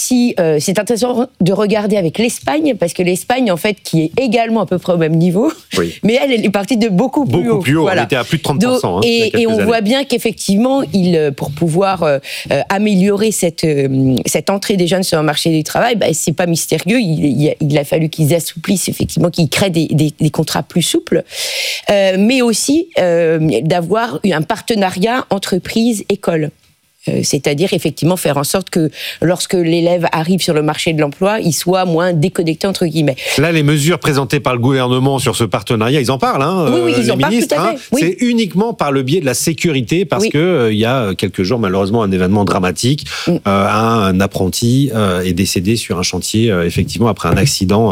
aussi, c'est intéressant de regarder avec l'Espagne, parce que l'Espagne, en fait, qui est également à peu près au même niveau, mais elle est partie de beaucoup plus haut. Voilà. On était à plus de 30%. Donc, et on voit bien qu'effectivement, pour pouvoir améliorer cette entrée des jeunes sur le marché du travail, c'est pas mystérieux. Il a fallu qu'ils assouplissent, effectivement, qu'ils créent des contrats plus souples, mais aussi d'avoir un partenariat entreprise-école. C'est-à-dire effectivement faire en sorte que lorsque l'élève arrive sur le marché de l'emploi, il soit moins déconnecté entre guillemets. Là, les mesures présentées par le gouvernement sur ce partenariat, ils en parlent, oui, ils en parlent tout à fait. Oui. C'est uniquement par le biais de la sécurité, parce que il y a quelques jours, malheureusement, un événement dramatique. Un apprenti est décédé sur un chantier, effectivement, après un accident.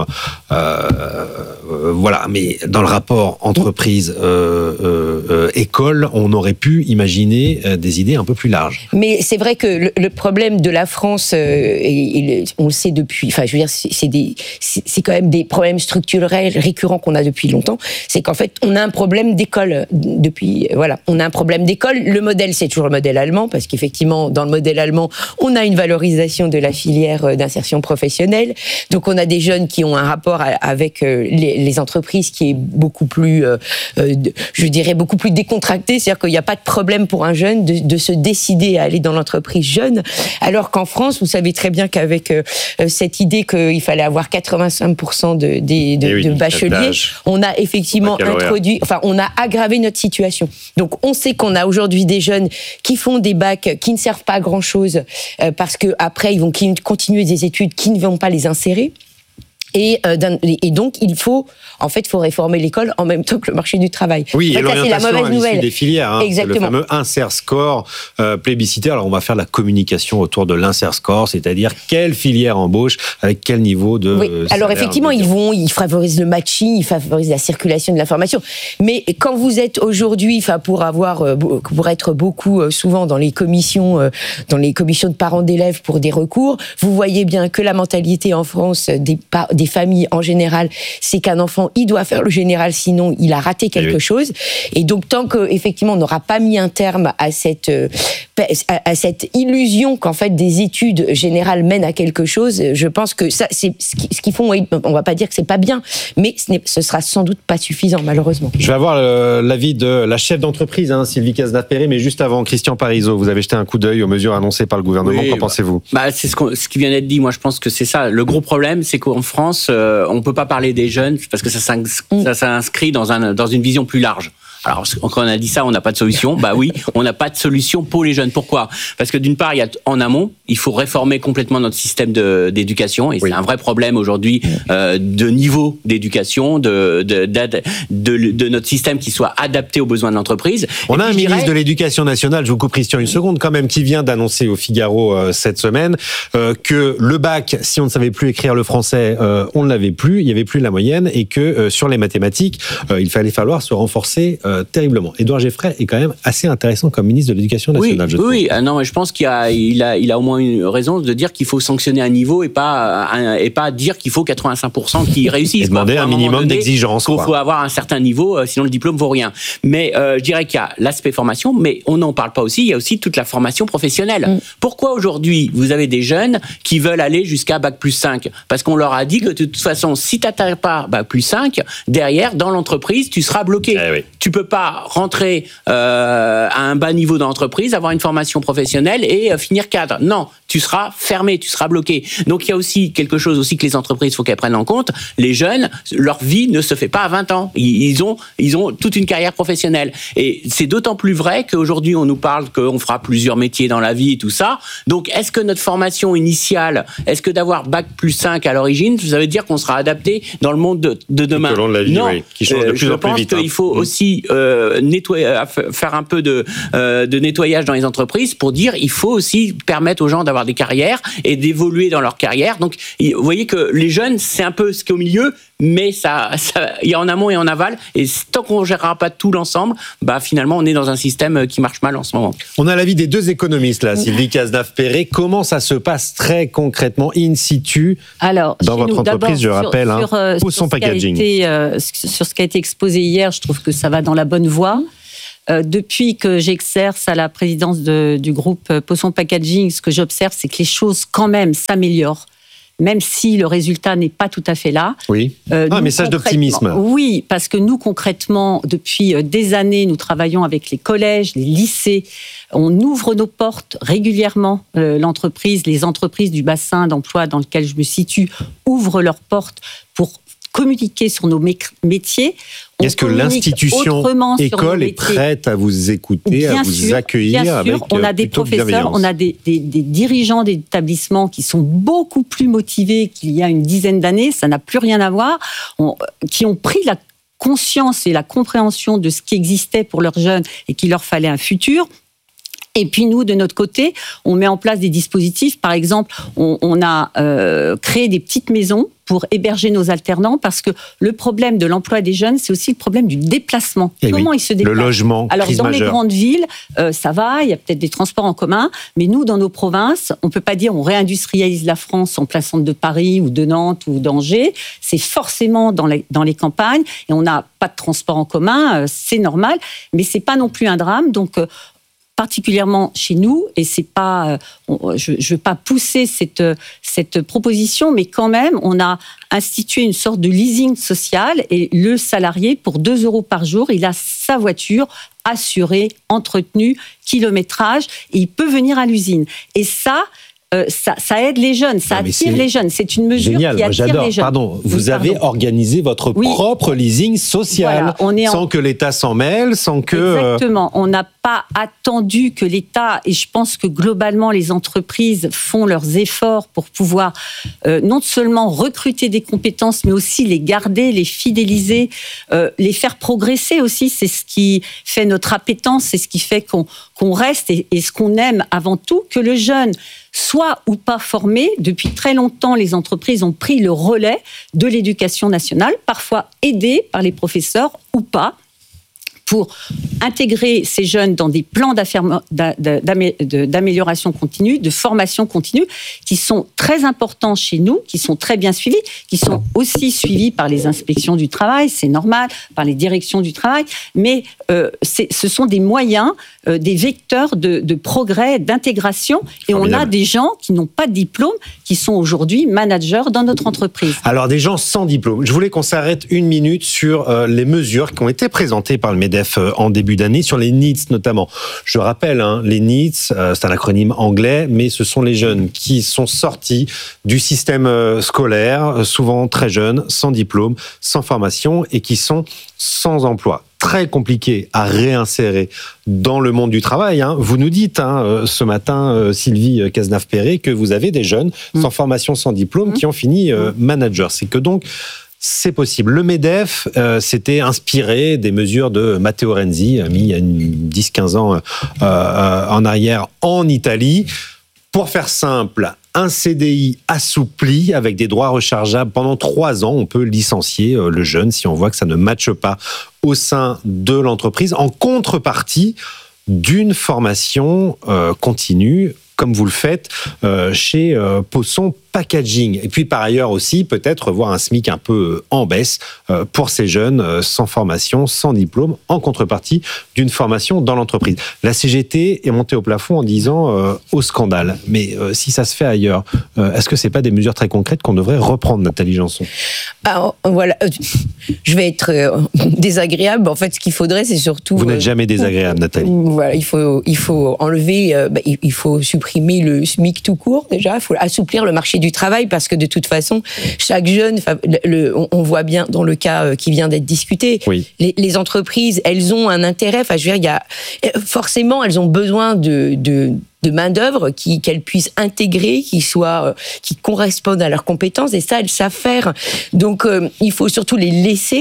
Voilà. Mais dans le rapport entreprise-école, on aurait pu imaginer des idées un peu plus larges. Mais c'est vrai que le problème de la France, on le sait depuis, enfin, je veux dire, c'est quand même des problèmes structurels récurrents qu'on a depuis longtemps. C'est qu'en fait, on a un problème d'école on a un problème d'école. Le modèle, c'est toujours le modèle allemand, parce qu'effectivement, dans le modèle allemand, on a une valorisation de la filière d'insertion professionnelle. Donc, on a des jeunes qui ont un rapport avec les entreprises qui est beaucoup plus, je dirais, beaucoup plus décontracté. C'est-à-dire qu'il n'y a pas de problème pour un jeune de se décider à aller dans l'entreprise jeune, alors qu'en France, vous savez très bien qu'avec cette idée qu'il fallait avoir 85% de bacheliers, on a effectivement on a aggravé notre situation. Donc on sait qu'on a aujourd'hui des jeunes qui font des bacs qui ne servent pas à grand-chose, parce qu'après ils vont continuer des études qui ne vont pas les insérer. Et donc, il faut réformer l'école en même temps que le marché du travail. Oui, et l'orientation c'est la mauvaise nouvelle. Des filières. Exactement. Le fameux insert score plébiscitaire. Alors, on va faire la communication autour de l'insert score, c'est-à-dire quelle filière embauche, avec quel niveau de salaire. Alors, effectivement, ils favorisent le matching, ils favorisent la circulation de l'information. Mais quand vous êtes aujourd'hui, pour être beaucoup souvent dans les commissions de parents d'élèves pour des recours, vous voyez bien que la mentalité en France des familles en général, c'est qu'un enfant, il doit faire le général, sinon il a raté quelque chose. Et donc, tant qu'effectivement, on n'aura pas mis un terme à cette illusion qu'en fait, des études générales mènent à quelque chose, je pense que ça, c'est ce qu'ils font. On va pas dire que c'est pas bien, mais ce sera sans doute pas suffisant, malheureusement. Je vais avoir l'avis de la chef d'entreprise, Sylvie Cazenave-Perret, mais juste avant, Christian Parizeau, vous avez jeté un coup d'œil aux mesures annoncées par le gouvernement. Qu'en pensez-vous ? C'est ce qui vient d'être dit. Moi, je pense que c'est ça. Le gros problème, c'est qu'en France, on peut pas parler des jeunes parce que ça s'inscrit dans une vision plus large. Alors, quand on a dit ça, on n'a pas de solution. Bah oui, on n'a pas de solution pour les jeunes. Pourquoi ? Parce que d'une part, en amont, il faut réformer complètement notre système d'éducation. Et c'est un vrai problème aujourd'hui de niveau d'éducation, de notre système qui soit adapté aux besoins de l'entreprise. On a un ministre de l'Éducation nationale, je vous coupe Christian une seconde quand même, qui vient d'annoncer au Figaro cette semaine que le bac, si on ne savait plus écrire le français, on ne l'avait plus, il n'y avait plus la moyenne, et que sur les mathématiques, il fallait falloir se renforcer terriblement. Édouard Geffray est quand même assez intéressant comme ministre de l'Éducation nationale, je trouve. Oui, non, mais je pense qu'il a au moins une raison de dire qu'il faut sanctionner un niveau et pas dire qu'il faut 85% qui réussissent. Et demander un minimum d'exigence. Il faut avoir un certain niveau, sinon le diplôme vaut rien. Mais je dirais qu'il y a l'aspect formation, mais on n'en parle pas aussi. Il y a aussi toute la formation professionnelle. Pourquoi aujourd'hui vous avez des jeunes qui veulent aller jusqu'à bac+5 ? Parce qu'on leur a dit que de toute façon, si tu n'atteins pas bac+5, derrière, dans l'entreprise, tu seras bloqué. Tu peux pas rentrer à un bas niveau d'entreprise, avoir une formation professionnelle et finir cadre. Non, tu seras fermé, tu seras bloqué. Donc il y a aussi quelque chose aussi que les entreprises, faut qu'elles prennent en compte. Les jeunes, leur vie ne se fait pas à 20 ans. Ils ont toute une carrière professionnelle. Et c'est d'autant plus vrai qu'aujourd'hui on nous parle qu'on fera plusieurs métiers dans la vie et tout ça. Donc est-ce que notre formation initiale, est-ce que d'avoir bac+5 à l'origine, ça veut dire qu'on sera adapté dans le monde de demain ? Tout au long de la vie, non. Qui change de plus en plus vite. Je pense qu'il faut aussi faire un peu de nettoyage dans les entreprises pour dire il faut aussi permettre aux gens d'avoir des carrières et d'évoluer dans leur carrière. Donc, vous voyez que les jeunes, c'est un peu ce qui est au milieu, mais il y a en amont et en aval. Et tant qu'on ne gérera pas tout l'ensemble, finalement, on est dans un système qui marche mal en ce moment. On a l'avis des deux économistes, là, Sylvie Cazenave-Perret. Comment ça se passe très concrètement, in situ, dans votre entreprise, je rappelle, Pousson Packaging. Sur ce qui a été exposé hier, je trouve que ça va dans la bonne voie. depuis que j'exerce à la présidence du groupe Poisson Packaging, ce que j'observe, c'est que les choses quand même s'améliorent. Même si le résultat n'est pas tout à fait là. Oui. Un message d'optimisme. Oui, parce que nous, concrètement, depuis des années, nous travaillons avec les collèges, les lycées. On ouvre nos portes régulièrement. Les entreprises du bassin d'emploi dans lequel je me situe ouvrent leurs portes pour communiquer sur nos métiers. Est-ce que l'institution école est prête à vous écouter, à vous accueillir? Bien sûr, on a des professeurs, on a des dirigeants d'établissements qui sont beaucoup plus motivés qu'il y a une dizaine d'années, ça n'a plus rien à voir, qui ont pris la conscience et la compréhension de ce qui existait pour leurs jeunes et qu'il leur fallait un futur. Et puis nous, de notre côté, on met en place des dispositifs. Par exemple, on a créé des petites maisons pour héberger nos alternants, parce que le problème de l'emploi des jeunes, c'est aussi le problème du déplacement. Comment ils se déplacent? Le logement, alors crise dans majeure. les grandes villes, ça va, il y a peut-être des transports en commun, mais nous, dans nos provinces, on peut pas dire on réindustrialise la France en plein centre de Paris ou de Nantes ou d'Angers. C'est forcément dans les campagnes, et on n'a pas de transport en commun, c'est normal, mais c'est pas non plus un drame. Donc particulièrement chez nous, et c'est pas, je veux pas pousser cette proposition, mais quand même, on a institué une sorte de leasing social, et le salarié, pour 2 € par jour, il a sa voiture assurée, entretenue, kilométrage, et il peut venir à l'usine. Et ça aide les jeunes, ça attire les jeunes. C'est une mesure génial, qui attire les jeunes. Pardon, vous avez organisé votre propre leasing social, sans que l'État s'en mêle, sans que... Exactement, on n'a pas attendu que l'État, et je pense que globalement les entreprises font leurs efforts pour pouvoir non seulement recruter des compétences, mais aussi les garder, les fidéliser, les faire progresser aussi. C'est ce qui fait notre appétence, c'est ce qui fait qu'on reste, et ce qu'on aime avant tout, que le jeune soit ou pas formé. Depuis très longtemps, les entreprises ont pris le relais de l'éducation nationale, parfois aidés par les professeurs ou pas, pour intégrer ces jeunes dans des plans d'amélioration continue, de formation continue, qui sont très importants chez nous, qui sont très bien suivis, qui sont aussi suivis par les inspections du travail, c'est normal, par les directions du travail, mais ce sont des moyens, des vecteurs de progrès, d'intégration, et on a des gens qui n'ont pas de diplôme, qui sont aujourd'hui managers dans notre entreprise. Alors, des gens sans diplôme. Je voulais qu'on s'arrête 1 minute sur les mesures qui ont été présentées par le MEDEF en début d'année, sur les NEETs notamment. Je rappelle, les NEETs, c'est un acronyme anglais, mais ce sont les jeunes qui sont sortis du système scolaire, souvent très jeunes, sans diplôme, sans formation, et qui sont sans emploi. Très compliqué à réinsérer dans le monde du travail. Vous nous dites ce matin, Sylvie Cazenave-Perret, que vous avez des jeunes sans formation, sans diplôme, qui ont fini manager. C'est que donc, c'est possible. Le MEDEF s'était inspiré des mesures de Matteo Renzi, mis il y a 10-15 ans en arrière en Italie. Pour faire simple, un CDI assoupli avec des droits rechargeables pendant 3 ans. On peut licencier le jeune si on voit que ça ne matche pas au sein de l'entreprise, en contrepartie d'une formation continue, comme vous le faites chez Poisson Packaging. Et puis par ailleurs aussi, peut-être voir un SMIC un peu en baisse pour ces jeunes sans formation, sans diplôme, en contrepartie d'une formation dans l'entreprise. La CGT est montée au plafond en disant au scandale. Mais si ça se fait ailleurs, est-ce que c'est pas des mesures très concrètes qu'on devrait reprendre, Nathalie Janson? Alors, voilà, je vais être désagréable. En fait, ce qu'il faudrait, c'est surtout... Vous n'êtes jamais désagréable, Nathalie. Voilà, il faut enlever, il faut supprimer le SMIC tout court, déjà. Il faut assouplir le marché du travail, parce que de toute façon, chaque jeune, on voit bien dans le cas qui vient d'être discuté, les entreprises, elles ont un intérêt, je veux dire, forcément, elles ont besoin de main-d'œuvre qu'elles puissent intégrer, qui correspondent à leurs compétences, et ça, elles savent faire. Donc, il faut surtout les laisser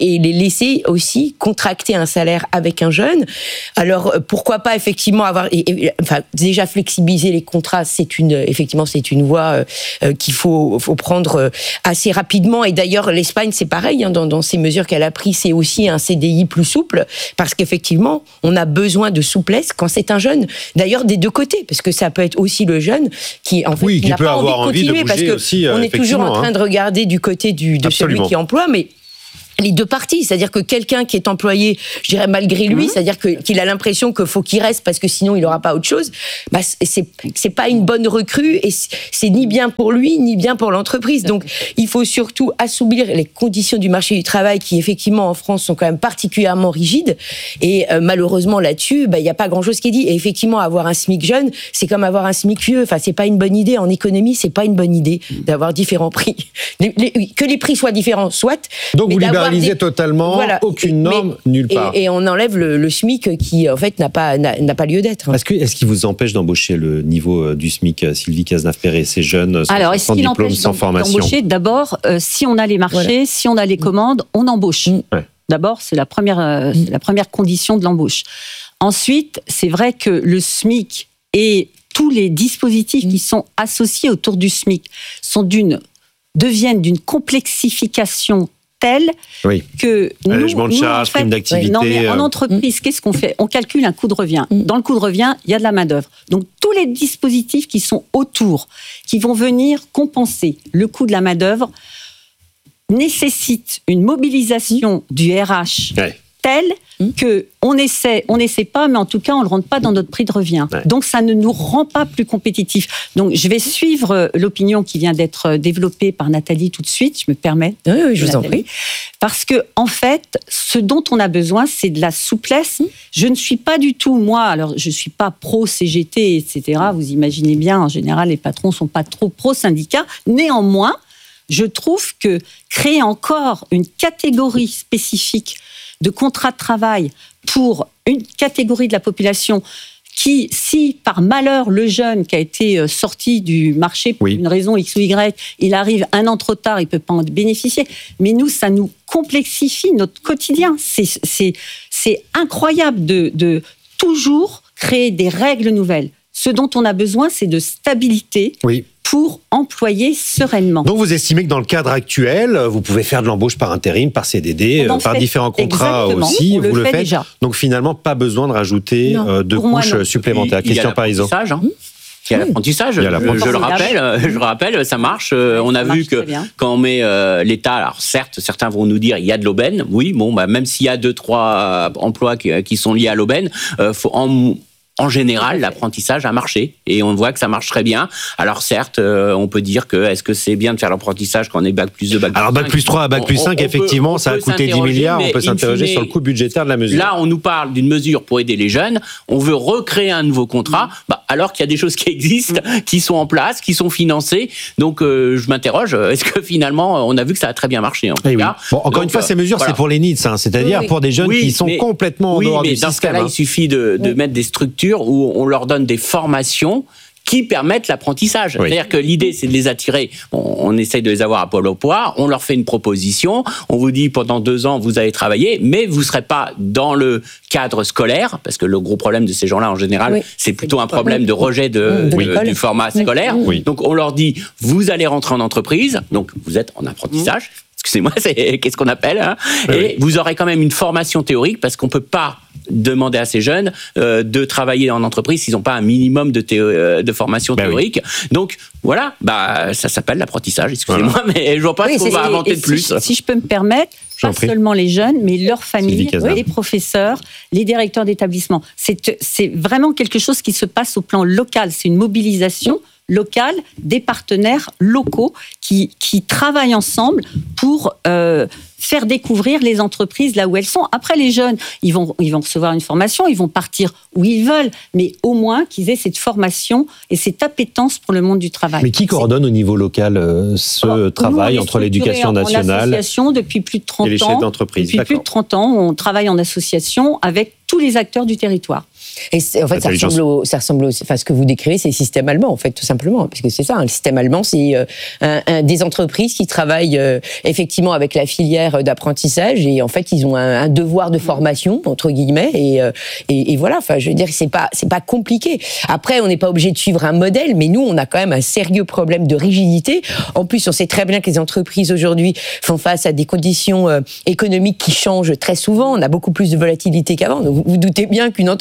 aussi contracter un salaire avec un jeune. Alors, pourquoi pas effectivement déjà flexibiliser les contrats, c'est une voie qu'il faut prendre assez rapidement. Et d'ailleurs, l'Espagne, c'est pareil, dans ces mesures qu'elle a prises, c'est aussi un CDI plus souple, parce qu'effectivement, on a besoin de souplesse quand c'est un jeune. D'ailleurs, des deux côtés, parce que ça peut être aussi le jeune qui n'a peut pas avoir envie de continuer, bouger parce que aussi, on est toujours en train de regarder du côté de celui qui emploie, mais les deux parties, c'est-à-dire que quelqu'un qui est employé, je dirais malgré lui, c'est-à-dire qu'il a l'impression qu'il faut qu'il reste parce que sinon il n'aura pas autre chose, bah c'est pas une bonne recrue et c'est ni bien pour lui ni bien pour l'entreprise. Donc il faut surtout assouplir les conditions du marché du travail qui effectivement en France sont quand même particulièrement rigides et malheureusement là-dessus, il n'y a pas grand-chose qui est dit. Et effectivement avoir un SMIC jeune, c'est comme avoir un SMIC vieux. Enfin c'est pas une bonne idée en économie, c'est pas une bonne idée d'avoir différents prix. Que les prix soient différents, soit. Donc vous libéralisez totalement, aucune norme, nulle part. Et on enlève le SMIC qui, en fait, n'a pas lieu d'être. Est-ce qu'il vous empêche d'embaucher le niveau du SMIC, Sylvie Cazenave-Perret, ces jeunes sans diplôme, sans formation? D'embaucher, d'abord, si on a les marchés, si on a les commandes, on embauche. Ouais. D'abord, c'est la première condition de l'embauche. Ensuite, c'est vrai que le SMIC et tous les dispositifs qui sont associés autour du SMIC deviennent d'une complexification telle que allègement de charges, prime d'activité. Non, mais en entreprise, qu'est-ce qu'on fait? On calcule un coût de revient. Dans le coût de revient, il y a de la main-d'œuvre. Donc tous les dispositifs qui sont autour, qui vont venir compenser le coût de la main-d'œuvre, nécessitent une mobilisation du RH telle qu'on essaie pas, mais en tout cas, on ne le rentre pas dans notre prix de revient. Ouais. Donc, ça ne nous rend pas plus compétitifs. Donc, je vais suivre l'opinion qui vient d'être développée par Nathalie tout de suite, je me permets. Oui, je vous en prie. Parce que, en fait, ce dont on a besoin, c'est de la souplesse. Je ne suis pas du tout, moi, alors je ne suis pas pro-CGT, etc. Vous imaginez bien, en général, les patrons ne sont pas trop pro-syndicats. Néanmoins, je trouve que créer encore une catégorie spécifique de contrat de travail pour une catégorie de la population qui, si par malheur le jeune qui a été sorti du marché pour une raison X ou Y, il arrive un an trop tard, il ne peut pas en bénéficier. Mais nous, ça nous complexifie notre quotidien. C'est incroyable de toujours créer des règles nouvelles. Ce dont on a besoin, c'est de stabilité. Pour employer sereinement. Donc vous estimez que dans le cadre actuel, vous pouvez faire de l'embauche par intérim, par CDD, par différents contrats aussi, vous le faites. Déjà. Donc finalement, pas besoin de rajouter de couches supplémentaires. Christian Parizeau. Il y a l'apprentissage. Je le rappelle, ça marche. On a vu que quand on met l'État, alors certes, certains vont nous dire il y a de l'aubaine. Oui, bon, même s'il y a 2-3 emplois qui sont liés à l'aubaine, en général, l'apprentissage a marché et on voit que ça marche très bien. Alors certes, on peut dire que est-ce que c'est bien de faire l'apprentissage quand on est bac plus 2, bac plus 5 ? Alors bac plus 3 à bac plus 5, effectivement, ça a coûté 10 milliards. On peut s'interroger sur le coût budgétaire de la mesure. Là, on nous parle d'une mesure pour aider les jeunes. On veut recréer un nouveau contrat, alors qu'il y a des choses qui existent, qui sont en place, qui sont financées. Donc je m'interroge, est-ce que finalement, on a vu que ça a très bien marché en tout cas. Bon, encore une fois, ces mesures, c'est pour les NEETs, c'est-à-dire pour des jeunes qui sont complètement en dehors du système. Dans ce cas-là, il suffit de mettre des structures où on leur donne des formations qui permettent l'apprentissage. C'est-à-dire que l'idée, c'est de les attirer. On essaye de les avoir à Pôle emploi, on leur fait une proposition, on vous dit pendant 2 ans, vous allez travailler, mais vous ne serez pas dans le cadre scolaire, parce que le gros problème de ces gens-là, en général, c'est plutôt un problème de rejet du format scolaire. Donc on leur dit, vous allez rentrer en entreprise, donc vous êtes en apprentissage, excusez-moi, qu'est-ce qu'on appelle, et vous aurez quand même une formation théorique, parce qu'on ne peut pas demander à ces jeunes de travailler en entreprise s'ils n'ont pas un minimum de formation théorique. Donc, voilà, ça s'appelle l'apprentissage, excusez-moi, mais je vois pas ce qu'on va inventer de plus. Si je peux me permettre, pas seulement les jeunes, mais leurs familles, les professeurs, les directeurs d'établissement. C'est vraiment quelque chose qui se passe au plan local. C'est une mobilisation locale des partenaires locaux qui travaillent ensemble pour faire découvrir les entreprises là où elles sont. Après, les jeunes, ils vont recevoir une formation, ils vont partir où ils veulent, mais au moins qu'ils aient cette formation et cette appétence pour le monde du travail. Mais qui coordonne au niveau local ce travail entre l'éducation nationale, en association depuis plus de 30 ans, et les chefs d'entreprise? Depuis plus de 30 ans, on travaille en association avec tous les acteurs du territoire. Et en fait, ça ressemble enfin, ce que vous décrivez, c'est le système allemand, en fait, tout simplement. Parce que c'est ça, le système allemand, c'est des entreprises qui travaillent effectivement avec la filière d'apprentissage et en fait, ils ont un devoir de formation, entre guillemets, et voilà, enfin, je veux dire, c'est pas compliqué. Après, on n'est pas obligé de suivre un modèle, mais nous, on a quand même un sérieux problème de rigidité. En plus, on sait très bien que les entreprises aujourd'hui font face à des conditions économiques qui changent très souvent. On a beaucoup plus de volatilité qu'avant. Donc, vous doutez bien qu'une entreprise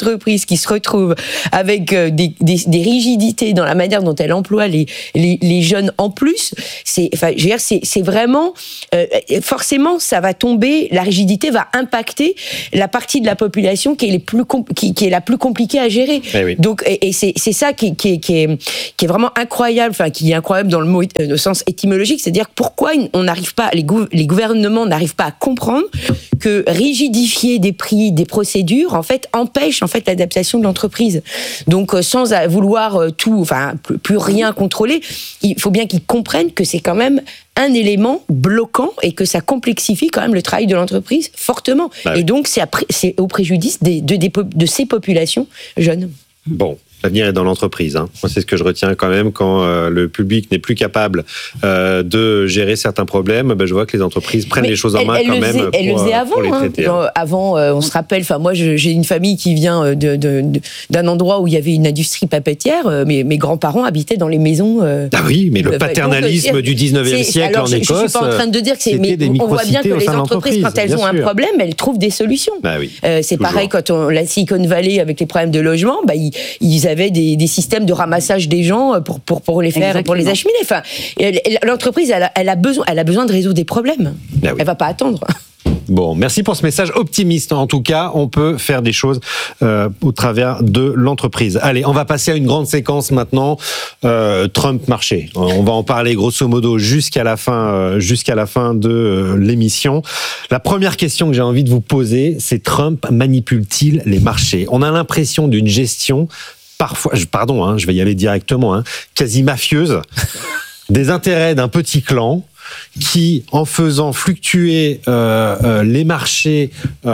qui se retrouve avec des rigidités dans la manière dont elle emploie les jeunes en plus, c'est vraiment forcément ça va tomber, la rigidité va impacter la partie de la population qui est la plus compliquée à gérer. Oui. Donc et c'est ça qui est vraiment incroyable, enfin qui est incroyable dans le sens étymologique, c'est-à-dire pourquoi on n'arrive pas, les gouvernements n'arrivent pas à comprendre que rigidifier des prix, des procédures, en fait, empêche en fait l'adaptation de l'entreprise. Donc, sans vouloir plus rien contrôler, il faut bien qu'ils comprennent que c'est quand même un élément bloquant et que ça complexifie quand même le travail de l'entreprise fortement. Et donc, c'est au préjudice de ces populations jeunes. Bon. L'avenir est dans l'entreprise. Moi, c'est ce que je retiens quand même quand le public n'est plus capable de gérer certains problèmes. Je vois que les entreprises prennent les choses en main quand même. Elle le faisait avant. Les traiter, Avant, on se rappelle. Enfin, moi, j'ai une famille qui vient d'un endroit où il y avait une industrie papetière. Mes grands-parents habitaient dans les maisons. Ah oui, mais le paternalisme du 19e siècle en Écosse. Je suis pas en train de dire que c'est. Mais on voit bien que les entreprises, quand elles ont un problème, elles trouvent des solutions. C'est pareil quand la Silicon Valley avec les problèmes de logement. Ils avaient des systèmes de ramassage des gens pour les faire, exactement, pour les acheminer. Enfin, l'entreprise, elle a besoin de résoudre des problèmes. Elle va pas attendre. Bon, merci pour ce message optimiste. En tout cas, on peut faire des choses au travers de l'entreprise. Allez, on va passer à une grande séquence maintenant. Trump marché. On va en parler grosso modo jusqu'à la fin de l'émission. La première question que j'ai envie de vous poser, c'est: Trump manipule-t-il les marchés? On a l'impression d'une gestion parfois, je vais y aller directement, quasi mafieuse, des intérêts d'un petit clan qui, en faisant fluctuer les marchés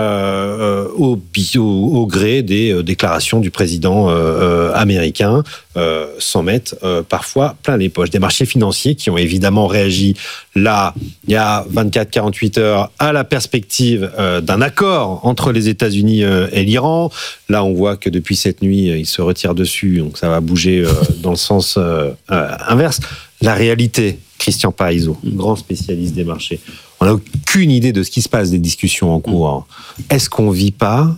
au gré des déclarations du président américain, s'en mettent parfois plein les poches. Des marchés financiers qui ont évidemment réagi là, il y a 24-48 heures, à la perspective d'un accord entre les États-Unis et l'Iran. Là, on voit que depuis cette nuit, ils se retirent dessus, donc ça va bouger dans le sens inverse. La réalité, Christian Parizeau, grand spécialiste des marchés, on n'a aucune idée de ce qui se passe, des discussions en cours. Est-ce qu'on ne vit pas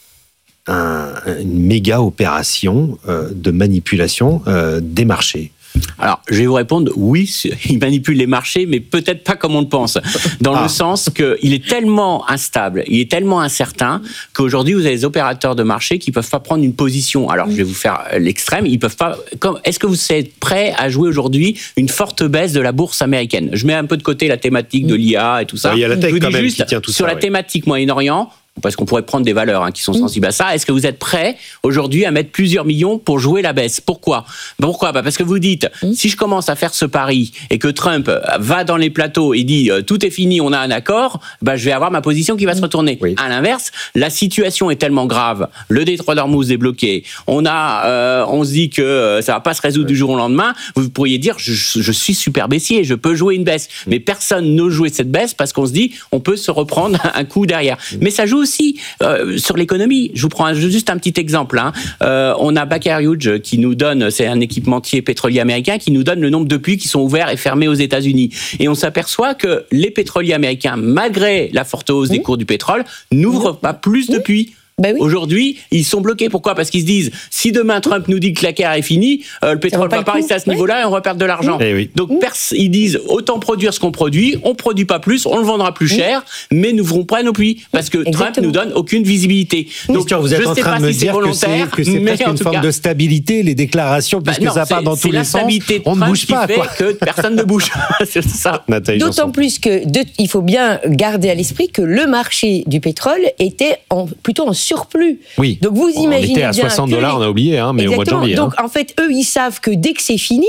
une méga opération de manipulation des marchés? Alors, je vais vous répondre, oui, il manipule les marchés, mais peut-être pas comme on le pense. Dans le sens qu'il est tellement instable, il est tellement incertain, qu'aujourd'hui, vous avez des opérateurs de marché qui peuvent pas prendre une position. Alors, je vais vous faire l'extrême, ils peuvent pas... Est-ce que vous êtes prêts à jouer aujourd'hui une forte baisse de la bourse américaine? Je mets un peu de côté la thématique de l'IA et tout ça. Il y a la tech quand même qui tient tout ça. Sur la thématique Moyen-Orient, parce qu'on pourrait prendre des valeurs qui sont sensibles à ça. Est-ce que vous êtes prêts aujourd'hui à mettre plusieurs millions pour jouer la baisse? Pourquoi? Parce que vous dites, si je commence à faire ce pari et que Trump va dans les plateaux et dit tout est fini, on a un accord, je vais avoir ma position qui va se retourner. Oui. À l'inverse, la situation est tellement grave, le détroit d'Ormuz est bloqué, on se dit que ça va pas se résoudre du jour au lendemain. Vous pourriez dire je suis super baissier, je peux jouer une baisse, mais personne n'ose jouer cette baisse parce qu'on se dit on peut se reprendre un coup derrière. Mais ça joue aussi sur l'économie. Je vous prends juste un petit exemple. On a Baker Hughes qui nous donne, c'est un équipementier pétrolier américain, qui nous donne le nombre de puits qui sont ouverts et fermés aux États-Unis. Et on s'aperçoit que les pétroliers américains, malgré la forte hausse des cours du pétrole, n'ouvrent pas plus de puits. Aujourd'hui, ils sont bloqués. Pourquoi? Parce qu'ils se disent, si demain Trump nous dit que la guerre est finie, le pétrole va pas rester à ce niveau-là et on va perdre de l'argent. Donc ils disent, autant produire ce qu'on produit, on produit pas plus, on le vendra plus cher, mais n'ouvrons pas nos puits parce que Trump nous donne aucune visibilité. Donc vous êtes en train de me dire que c'est presque une forme de stabilité, les déclarations, puisque ça part dans tous les sens. On ne bouge pas, quoi. Que personne ne bouge. C'est ça. D'autant plus que il faut bien garder à l'esprit que le marché du pétrole était plutôt en surplus. Oui. Donc vous imaginez bien on était à $60, on a oublié, mais exactement. Au mois de janvier. Donc en fait, eux, ils savent que dès que c'est fini,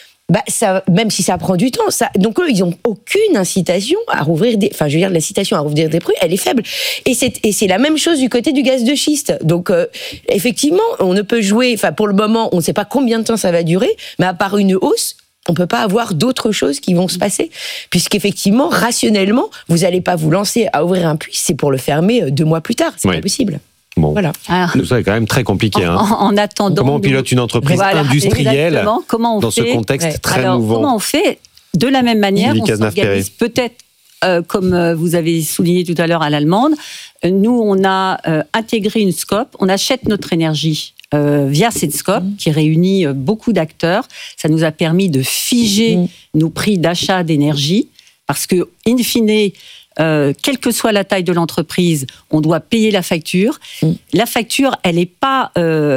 même si ça prend du temps, donc eux, ils n'ont aucune incitation à rouvrir l'incitation à rouvrir des prix, elle est faible. Et c'est la même chose du côté du gaz de schiste. Donc, effectivement, on ne peut jouer, pour le moment, on ne sait pas combien de temps ça va durer, mais à part une hausse, on ne peut pas avoir d'autres choses qui vont se passer. Puisqu'effectivement, rationnellement, vous n'allez pas vous lancer à ouvrir un puits, c'est pour le fermer 2 mois plus tard. C'est pas possible. Bon, voilà. Tout ça est quand même très compliqué. En attendant, comment on pilote une entreprise industrielle dans ce contexte très nouveau? Comment on fait? De la même manière, on s'organise peut-être comme vous avez souligné tout à l'heure à l'allemande, nous, on a intégré une scope, on achète notre énergie via cette scope qui réunit beaucoup d'acteurs. Ça nous a permis de figer nos prix d'achat d'énergie parce que, in fine, quelle que soit la taille de l'entreprise, on doit payer la facture. La facture, elle n'est pas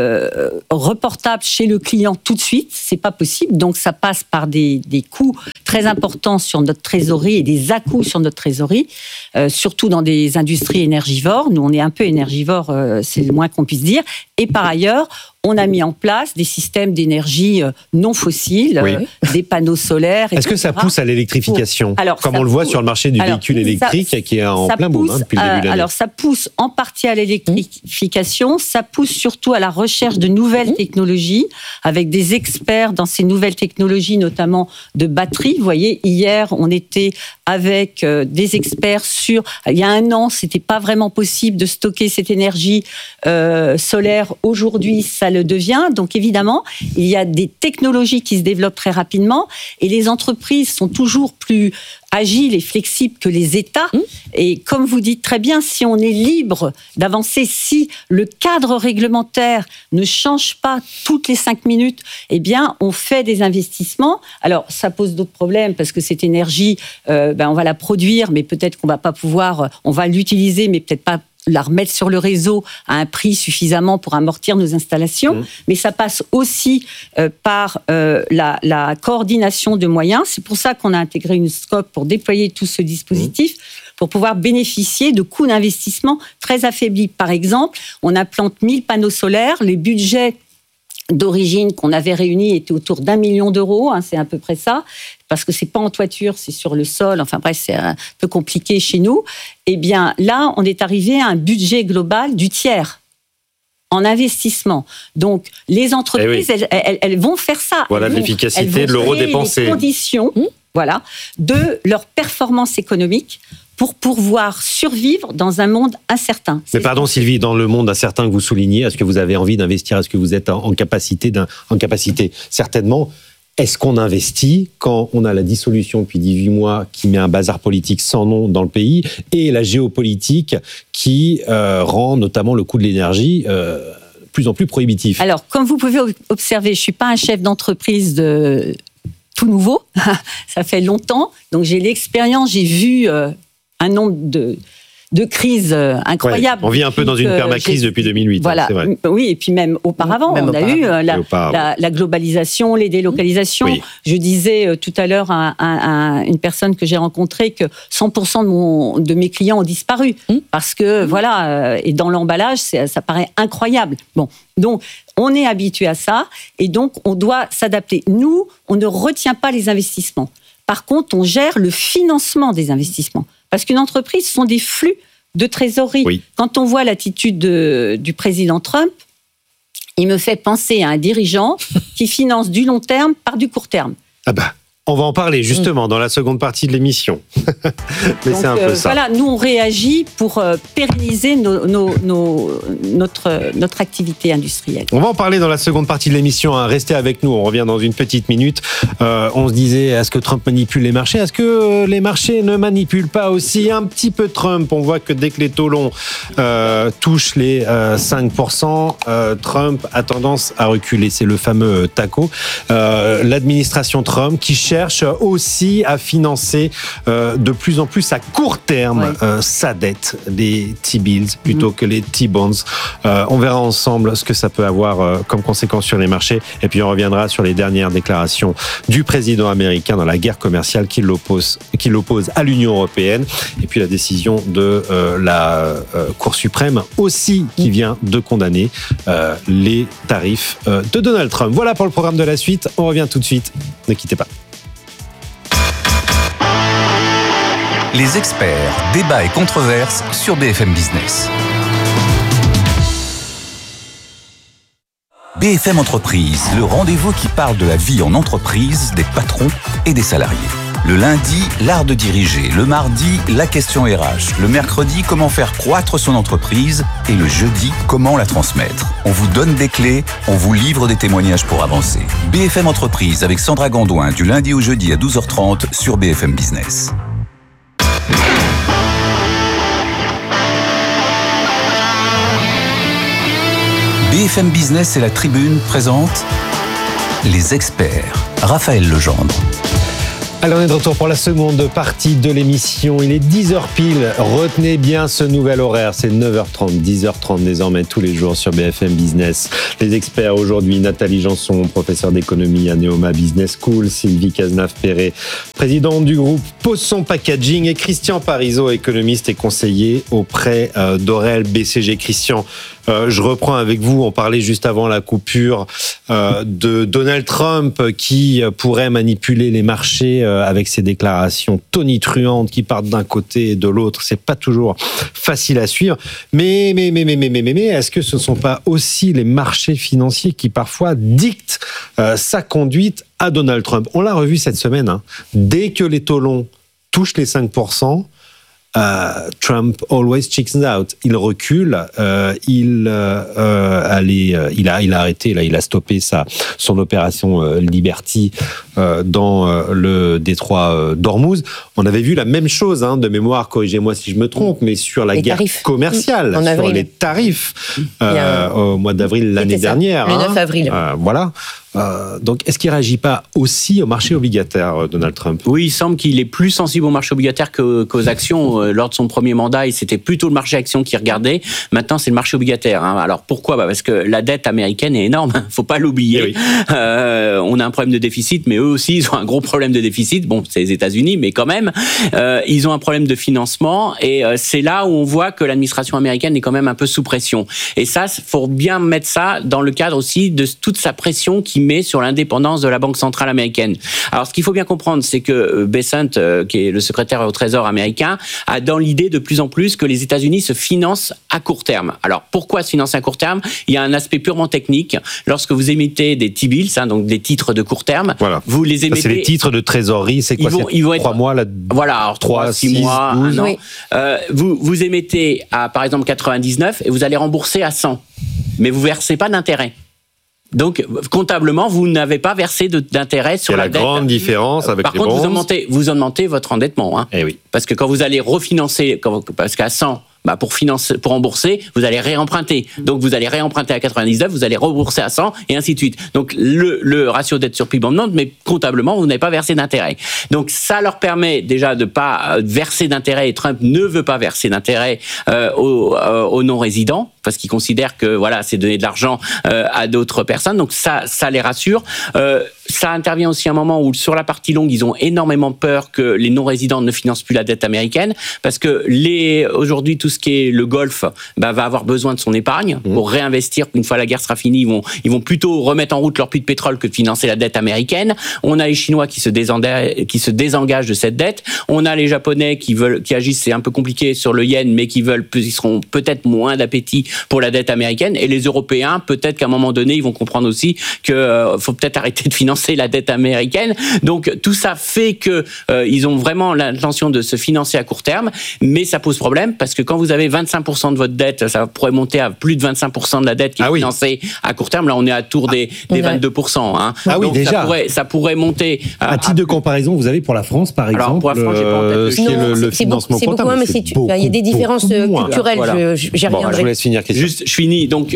reportable chez le client tout de suite, c'est pas possible. Donc ça passe par des coûts très importants sur notre trésorerie et des à-coups sur notre trésorerie, surtout dans des industries énergivores. Nous, on est un peu énergivores, c'est le moins qu'on puisse dire. Et par ailleurs, on a mis en place des systèmes d'énergie non fossiles, des panneaux solaires, etc. Est-ce que ça pousse à l'électrification, comme on le voit sur le marché du véhicule électrique qui est en plein boom depuis le début de l'année? Alors, ça pousse en partie à l'électrification, ça pousse surtout à la recherche de nouvelles technologies, avec des experts dans ces nouvelles technologies, notamment de batteries. Vous voyez, hier, on était avec des experts sur... Il y a un an, c'était pas vraiment possible de stocker cette énergie solaire. Aujourd'hui, ça le devient. Donc évidemment, il y a des technologies qui se développent très rapidement et les entreprises sont toujours plus agiles et flexibles que les États. Et comme vous dites très bien, si on est libre d'avancer, si le cadre réglementaire ne change pas toutes les 5 minutes, eh bien, on fait des investissements. Alors, ça pose d'autres problèmes parce que cette énergie, on va la produire, mais peut-être qu'on va pas pouvoir, on va l'utiliser, mais peut-être pas la remettre sur le réseau à un prix suffisamment pour amortir nos installations, mais ça passe aussi par la coordination de moyens. C'est pour ça qu'on a intégré une scope pour déployer tout ce dispositif, pour pouvoir bénéficier de coûts d'investissement très affaiblis. Par exemple, on implante 1000 panneaux solaires, les budgets d'origine qu'on avait réunis étaient autour d'1 million d'euros, c'est à peu près ça, parce que c'est pas en toiture, c'est sur le sol, enfin bref, c'est un peu compliqué chez nous. Eh bien, là, on est arrivé à un budget global du tiers en investissement. Donc, les entreprises, elles vont faire ça. Voilà l'efficacité de l'euro dépensé. Les conditions, de leur performance économique pour pouvoir survivre dans un monde incertain. Mais pardon Sylvie, dans le monde incertain que vous soulignez, est-ce que vous avez envie d'investir? Est-ce que vous êtes en capacité? Certainement. Est-ce qu'on investit quand on a la dissolution depuis 18 mois qui met un bazar politique sans nom dans le pays et la géopolitique qui rend notamment le coût de l'énergie de plus en plus prohibitif? Alors, comme vous pouvez observer, je ne suis pas un chef d'entreprise tout nouveau. Ça fait longtemps. Donc, j'ai l'expérience, j'ai vu un nombre de crises incroyables. Ouais, on vit un peu dans une permacrise depuis 2008. Voilà. C'est vrai. Oui, et puis même auparavant, on a eu la globalisation, les délocalisations. Oui. Je disais tout à l'heure à une personne que j'ai rencontrée que 100% de mes clients ont disparu. Parce que, et dans l'emballage, ça paraît incroyable. Bon, donc, on est habitué à ça, et donc, on doit s'adapter. Nous, on ne retient pas les investissements. Par contre, on gère le financement des investissements. Parce qu'une entreprise, ce sont des flux de trésorerie. Oui. Quand on voit l'attitude du président Trump, il me fait penser à un dirigeant qui finance du long terme par du court terme. On va en parler justement dans la seconde partie de l'émission. Mais donc, c'est un peu ça. Voilà, nous on réagit pour pérenniser notre activité industrielle. On va en parler dans la seconde partie de l'émission. Restez avec nous, on revient dans une petite minute. On se disait, est-ce que Trump manipule les marchés? Est-ce que les marchés ne manipulent pas aussi un petit peu Trump? On voit que dès que les taux longs touchent les 5%, Trump a tendance à reculer. C'est le fameux TACO. L'administration Trump qui cherche aussi à financer de plus en plus à court terme sa dette, les T-bills plutôt que les T-bonds. On verra ensemble ce que ça peut avoir comme conséquence sur les marchés, et puis on reviendra sur les dernières déclarations du président américain dans la guerre commerciale qui l'oppose à l'Union européenne, et puis la décision de la Cour suprême aussi qui vient de condamner les tarifs de Donald Trump. Voilà pour le programme de la suite, on revient tout de suite, ne quittez pas. Les experts, débats et controverses sur BFM Business. BFM Entreprise, le rendez-vous qui parle de la vie en entreprise, des patrons et des salariés. Le lundi, l'art de diriger. Le mardi, la question RH. Le mercredi, comment faire croître son entreprise. Et le jeudi, comment la transmettre. On vous donne des clés, on vous livre des témoignages pour avancer. BFM Entreprise avec Sandra Gondouin, du lundi au jeudi à 12h30 sur BFM Business. BFM Business et la Tribune présentent Les Experts. Raphaël Legendre. Alors, on est de retour pour la seconde partie de l'émission. Il est 10h pile. Retenez bien ce nouvel horaire. C'est 9h30, 10h30 désormais tous les jours sur BFM Business. Les experts aujourd'hui, Nathalie Janson, professeure d'économie à Neoma Business School, Sylvie Cazenave-Perret, présidente du groupe Posson Packaging, et Christian Parizeau, économiste et conseiller auprès d'Aurel BCG. Christian, je reprends avec vous. On parlait juste avant la coupure de Donald Trump qui pourrait manipuler les marchés avec ses déclarations tonitruantes qui partent d'un côté et de l'autre. C'est pas toujours facile à suivre. Mais, est-ce que ce ne sont pas aussi les marchés financiers qui parfois dictent sa conduite à Donald Trump? On l'a revu cette semaine. Dès que les taux longs touchent les 5%, Trump always chicks out. Il recule, il a arrêté, là, il a stoppé son opération Liberty dans le détroit d'Ormuz. On avait vu la même chose, de mémoire, corrigez-moi si je me trompe, mais sur la guerre commerciale, sur les tarifs au mois d'avril l'année dernière. Le 9 avril. Voilà. Donc, est-ce qu'il ne réagit pas aussi au marché obligataire, Donald Trump? Oui, il semble qu'il est plus sensible au marché obligataire qu'aux actions. Lors de son premier mandat, c'était plutôt le marché actions qui regardait. Maintenant, c'est le marché obligataire. Alors, pourquoi? Parce que la dette américaine est énorme. Faut pas l'oublier. Oui. On a un problème de déficit, mais eux aussi, ils ont un gros problème de déficit. Bon, c'est les États-Unis, mais quand même, ils ont un problème de financement. Et c'est là où on voit que l'administration américaine est quand même un peu sous pression. Et ça, faut bien mettre ça dans le cadre aussi de toute sa pression qui met sur l'indépendance de la Banque centrale américaine. Alors, ce qu'il faut bien comprendre, c'est que Bessent, qui est le secrétaire au Trésor américain, a dans l'idée de plus en plus que les États-Unis se financent à court terme. Alors, pourquoi se financer à court terme? Il y a un aspect purement technique. Lorsque vous émettez des T-bills, donc des titres de court terme, vous les émettez... Ça, c'est les titres de trésorerie, c'est quoi? Ils vont être 3 mois, là. Voilà, alors 3, 6 mois, 1 an. Oui. Vous émettez à, par exemple, 99 et vous allez rembourser à 100. Mais vous versez pas d'intérêt. Donc, comptablement, vous n'avez pas versé d'intérêt sur la dette. C'est la grande différence avec les bonds. Par contre, vous augmentez votre endettement. Eh oui. Parce que quand vous allez refinancer, parce qu'à 100, pour rembourser, vous allez réemprunter. Donc, vous allez réemprunter à 99, vous allez rembourser à 100, et ainsi de suite. Donc, le ratio dette sur PIB augmente, mais comptablement, vous n'avez pas versé d'intérêt. Donc, ça leur permet déjà de pas verser d'intérêt, et Trump ne veut pas verser d'intérêt aux non-résidents, parce qu'il considère que, voilà, c'est donner de l'argent à d'autres personnes. Donc, ça les rassure. Ça intervient aussi à un moment où, sur la partie longue, ils ont énormément peur que les non-résidents ne financent plus la dette américaine, parce que aujourd'hui, tout ce qui est le Golfe va avoir besoin de son épargne pour réinvestir. Une fois la guerre sera finie, ils vont plutôt remettre en route leur puits de pétrole que de financer la dette américaine. On a les Chinois qui se désengagent de cette dette. On a les Japonais qui agissent, c'est un peu compliqué sur le yen, mais ils seront peut-être moins d'appétit pour la dette américaine. Et les Européens, peut-être qu'à un moment donné, ils vont comprendre aussi que faut peut-être arrêter de financer la dette américaine. Donc tout ça fait que ils ont vraiment l'intention de se financer à court terme, mais ça pose problème parce que quand vous avez 25% de votre dette, ça pourrait monter à plus de 25% de la dette qui est financée à court terme. Là, on est à tour des 22%. Ah oui, donc déjà. Ça pourrait monter. À titre de comparaison, vous avez pour la France, par exemple, pour la France, j'ai pas en tête ce qui est le financement c'est comptable. Beaucoup moins, mais il y a des différences culturelles. Voilà. J'y reviendrai. Je vous laisse finir. Juste, je finis. Donc,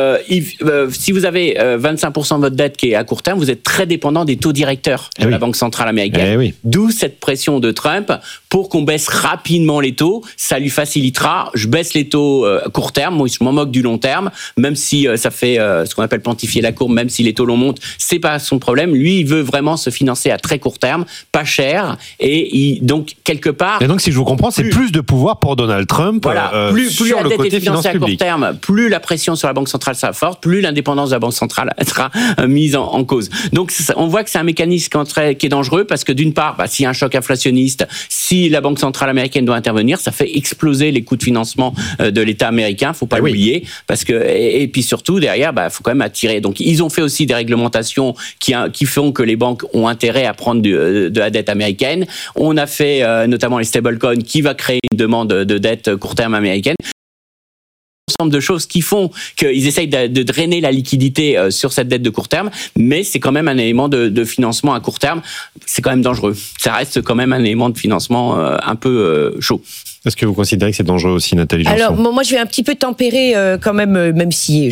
si vous avez 25% de votre dette qui est à court terme, vous êtes très dépendant des taux directeurs de la Banque centrale américaine. D'où cette pression de Trump pour qu'on baisse rapidement les taux. Ça lui facilitera. Je baisse les taux à court terme. Moi, je m'en moque du long terme, même si ça fait ce qu'on appelle plantifier la courbe. Même si les taux longs montent, c'est pas son problème. Lui, il veut vraiment se financer à très court terme, pas cher, et donc quelque part. Et donc, si je vous comprends, c'est plus de pouvoir pour Donald Trump. Voilà. Plus sur la dette côté est financée à court terme, plus la pression sur la Banque centrale sera forte, plus l'indépendance de la Banque centrale sera mise en cause. Donc, on voit que c'est un mécanisme qui est dangereux parce que d'une part, s'il y a un choc inflationniste, si la Banque centrale américaine doit intervenir, ça fait exploser les coûts de financement de l'État américain. Faut pas l'oublier, parce que et puis surtout derrière, faut quand même attirer. Donc, ils ont fait aussi des réglementations qui font que les banques ont intérêt à prendre de la dette américaine. On a fait notamment les stablecoins qui va créer une demande de dette court terme américaine. Ensemble de choses qui font qu'ils essayent de drainer la liquidité sur cette dette de court terme, mais c'est quand même un élément de financement à court terme. C'est quand même dangereux. Ça reste quand même un élément de financement un peu chaud. Est-ce que vous considérez que c'est dangereux aussi, Nathalie Janson ? Alors, moi, je vais un petit peu tempérer quand même si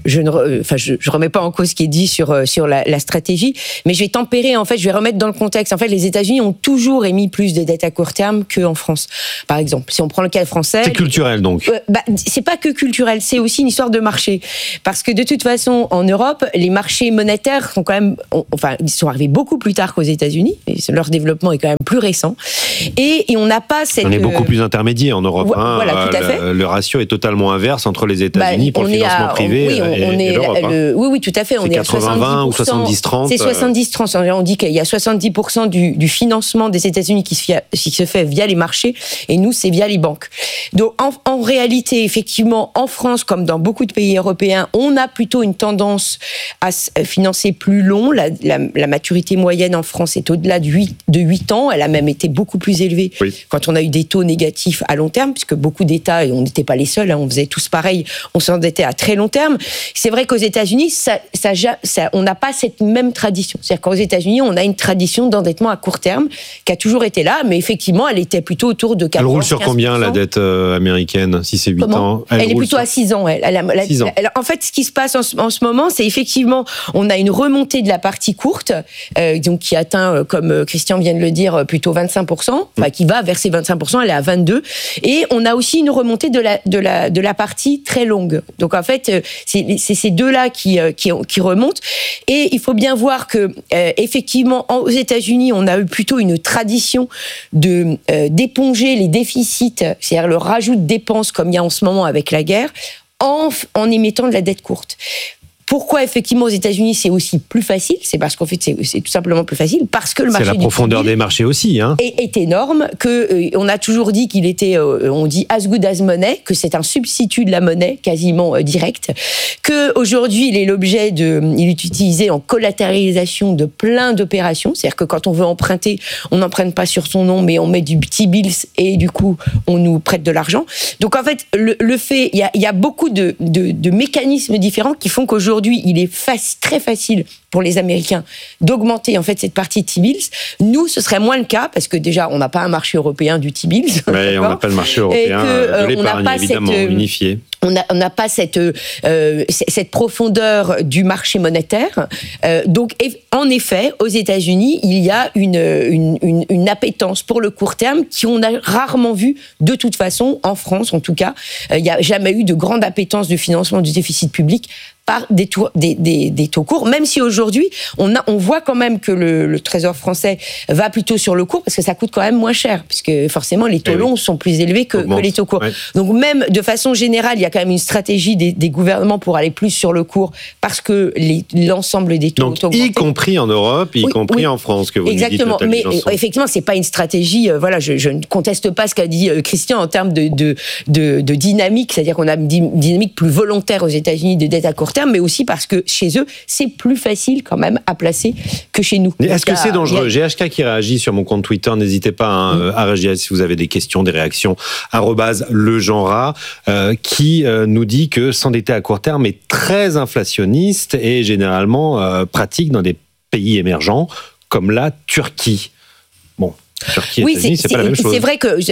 je remets pas en cause ce qui est dit sur la stratégie, mais je vais tempérer, en fait, je vais remettre dans le contexte. En fait, les États-Unis ont toujours émis plus de dettes à court terme qu'en France. Par exemple, si on prend le cas français. C'est culturel, donc. C'est pas que culturel, c'est aussi une histoire de marché. Parce que de toute façon, en Europe, les marchés monétaires sont quand même, ils sont arrivés beaucoup plus tard qu'aux États-Unis. Leur développement est quand même plus récent. Et on n'a pas cette. On est beaucoup plus intermédiaire en Europe. Voilà, tout à fait. Le ratio est totalement inverse entre les États-Unis pour le financement privé et l'Europe. Oui, tout à fait. C'est 80-20 ou 70-30. C'est 70-30. On dit qu'il y a 70% du financement des États-Unis qui se fait via les marchés, et nous, c'est via les banques. Donc, en réalité, effectivement, en France, comme dans beaucoup de pays européens, on a plutôt une tendance à financer plus long. La maturité moyenne en France est au-delà de 8 ans. Elle a même été beaucoup plus élevée quand on a eu des taux négatifs à long terme, puisque beaucoup d'États, et on n'était pas les seuls, on faisait tous pareil, on s'endettait à très long terme. C'est vrai qu'aux États-Unis, on n'a pas cette même tradition. C'est-à-dire qu'aux États-Unis, on a une tradition d'endettement à court terme qui a toujours été là, mais effectivement, elle était plutôt autour de 14%. Elle roule sur combien, la dette américaine, si c'est 8 ans? Elle est plutôt à 6 ans. 6 ans. En fait, ce qui se passe en ce moment, c'est effectivement, on a une remontée de la partie courte, donc qui atteint, comme Christian vient de le dire, plutôt 25%, qui va vers ces 25%, elle est à 22%. Et on a aussi une remontée de la partie très longue. Donc en fait, c'est ces deux-là qui remontent. Et il faut bien voir que effectivement, aux États-Unis, on a eu plutôt une tradition d'éponger les déficits, c'est-à-dire le rajout de dépenses comme il y a en ce moment avec la guerre, en émettant de la dette courte. Pourquoi, effectivement, aux États-Unis, c'est aussi plus facile? C'est parce qu'en fait, c'est tout simplement plus facile, parce que le marché. C'est la profondeur des marchés aussi, est énorme, on a toujours dit qu'il était, on dit as good as money, que c'est un substitut de la monnaie, quasiment direct, que aujourd'hui, il est utilisé en collatéralisation de plein d'opérations. C'est-à-dire que quand on veut emprunter, on n'emprunte pas sur son nom, mais on met du petit bills et du coup, on nous prête de l'argent. Donc, en fait, il y a beaucoup de mécanismes différents qui font qu'aujourd'hui, il est très facile pour les Américains d'augmenter en fait cette partie T-bills. Nous, ce serait moins le cas parce que déjà, on n'a pas un marché européen du T-bills. Oui, on n'a pas le marché européen de l'épargne, évidemment, unifié. On n'a pas cette profondeur du marché monétaire. Donc, en effet, aux États-Unis, il y a une appétence pour le court terme qu'on a rarement vu de toute façon, en France en tout cas. Il n'y a jamais eu de grande appétence de financement du déficit public par des taux courts, même si aujourd'hui, on voit quand même que le Trésor français va plutôt sur le court, parce que ça coûte quand même moins cher, puisque forcément, les taux longs sont plus élevés que les taux courts. Ouais. Donc même, de façon générale, il y a quand même une stratégie des gouvernements pour aller plus sur le court, parce que l'ensemble des taux ont augmenté. Y compris en Europe, y compris en France, que vous exactement. Nous dites, mais effectivement, c'est pas une stratégie, je ne conteste pas ce qu'a dit Christian en termes de dynamique, c'est-à-dire qu'on a une dynamique plus volontaire aux États-Unis de dette à court terme, mais aussi parce que chez eux, c'est plus facile quand même à placer que chez nous. Est-ce que c'est dangereux? GHK qui réagit sur mon compte Twitter, n'hésitez pas à réagir si vous avez des questions, des réactions, @legenrat, qui nous dit que s'endetter à court terme est très inflationniste et généralement pratique dans des pays émergents comme la Turquie. Bon. Turquie, États-Unis, c'est pas la même chose. C'est vrai que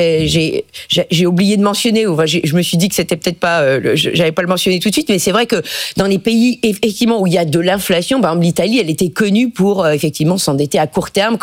j'ai oublié de mentionner, je me suis dit que c'était peut-être pas, j'avais pas le mentionné tout de suite, mais c'est vrai que dans les pays effectivement où il y a de l'inflation, par exemple l'Italie, elle était connue pour effectivement s'endetter à court terme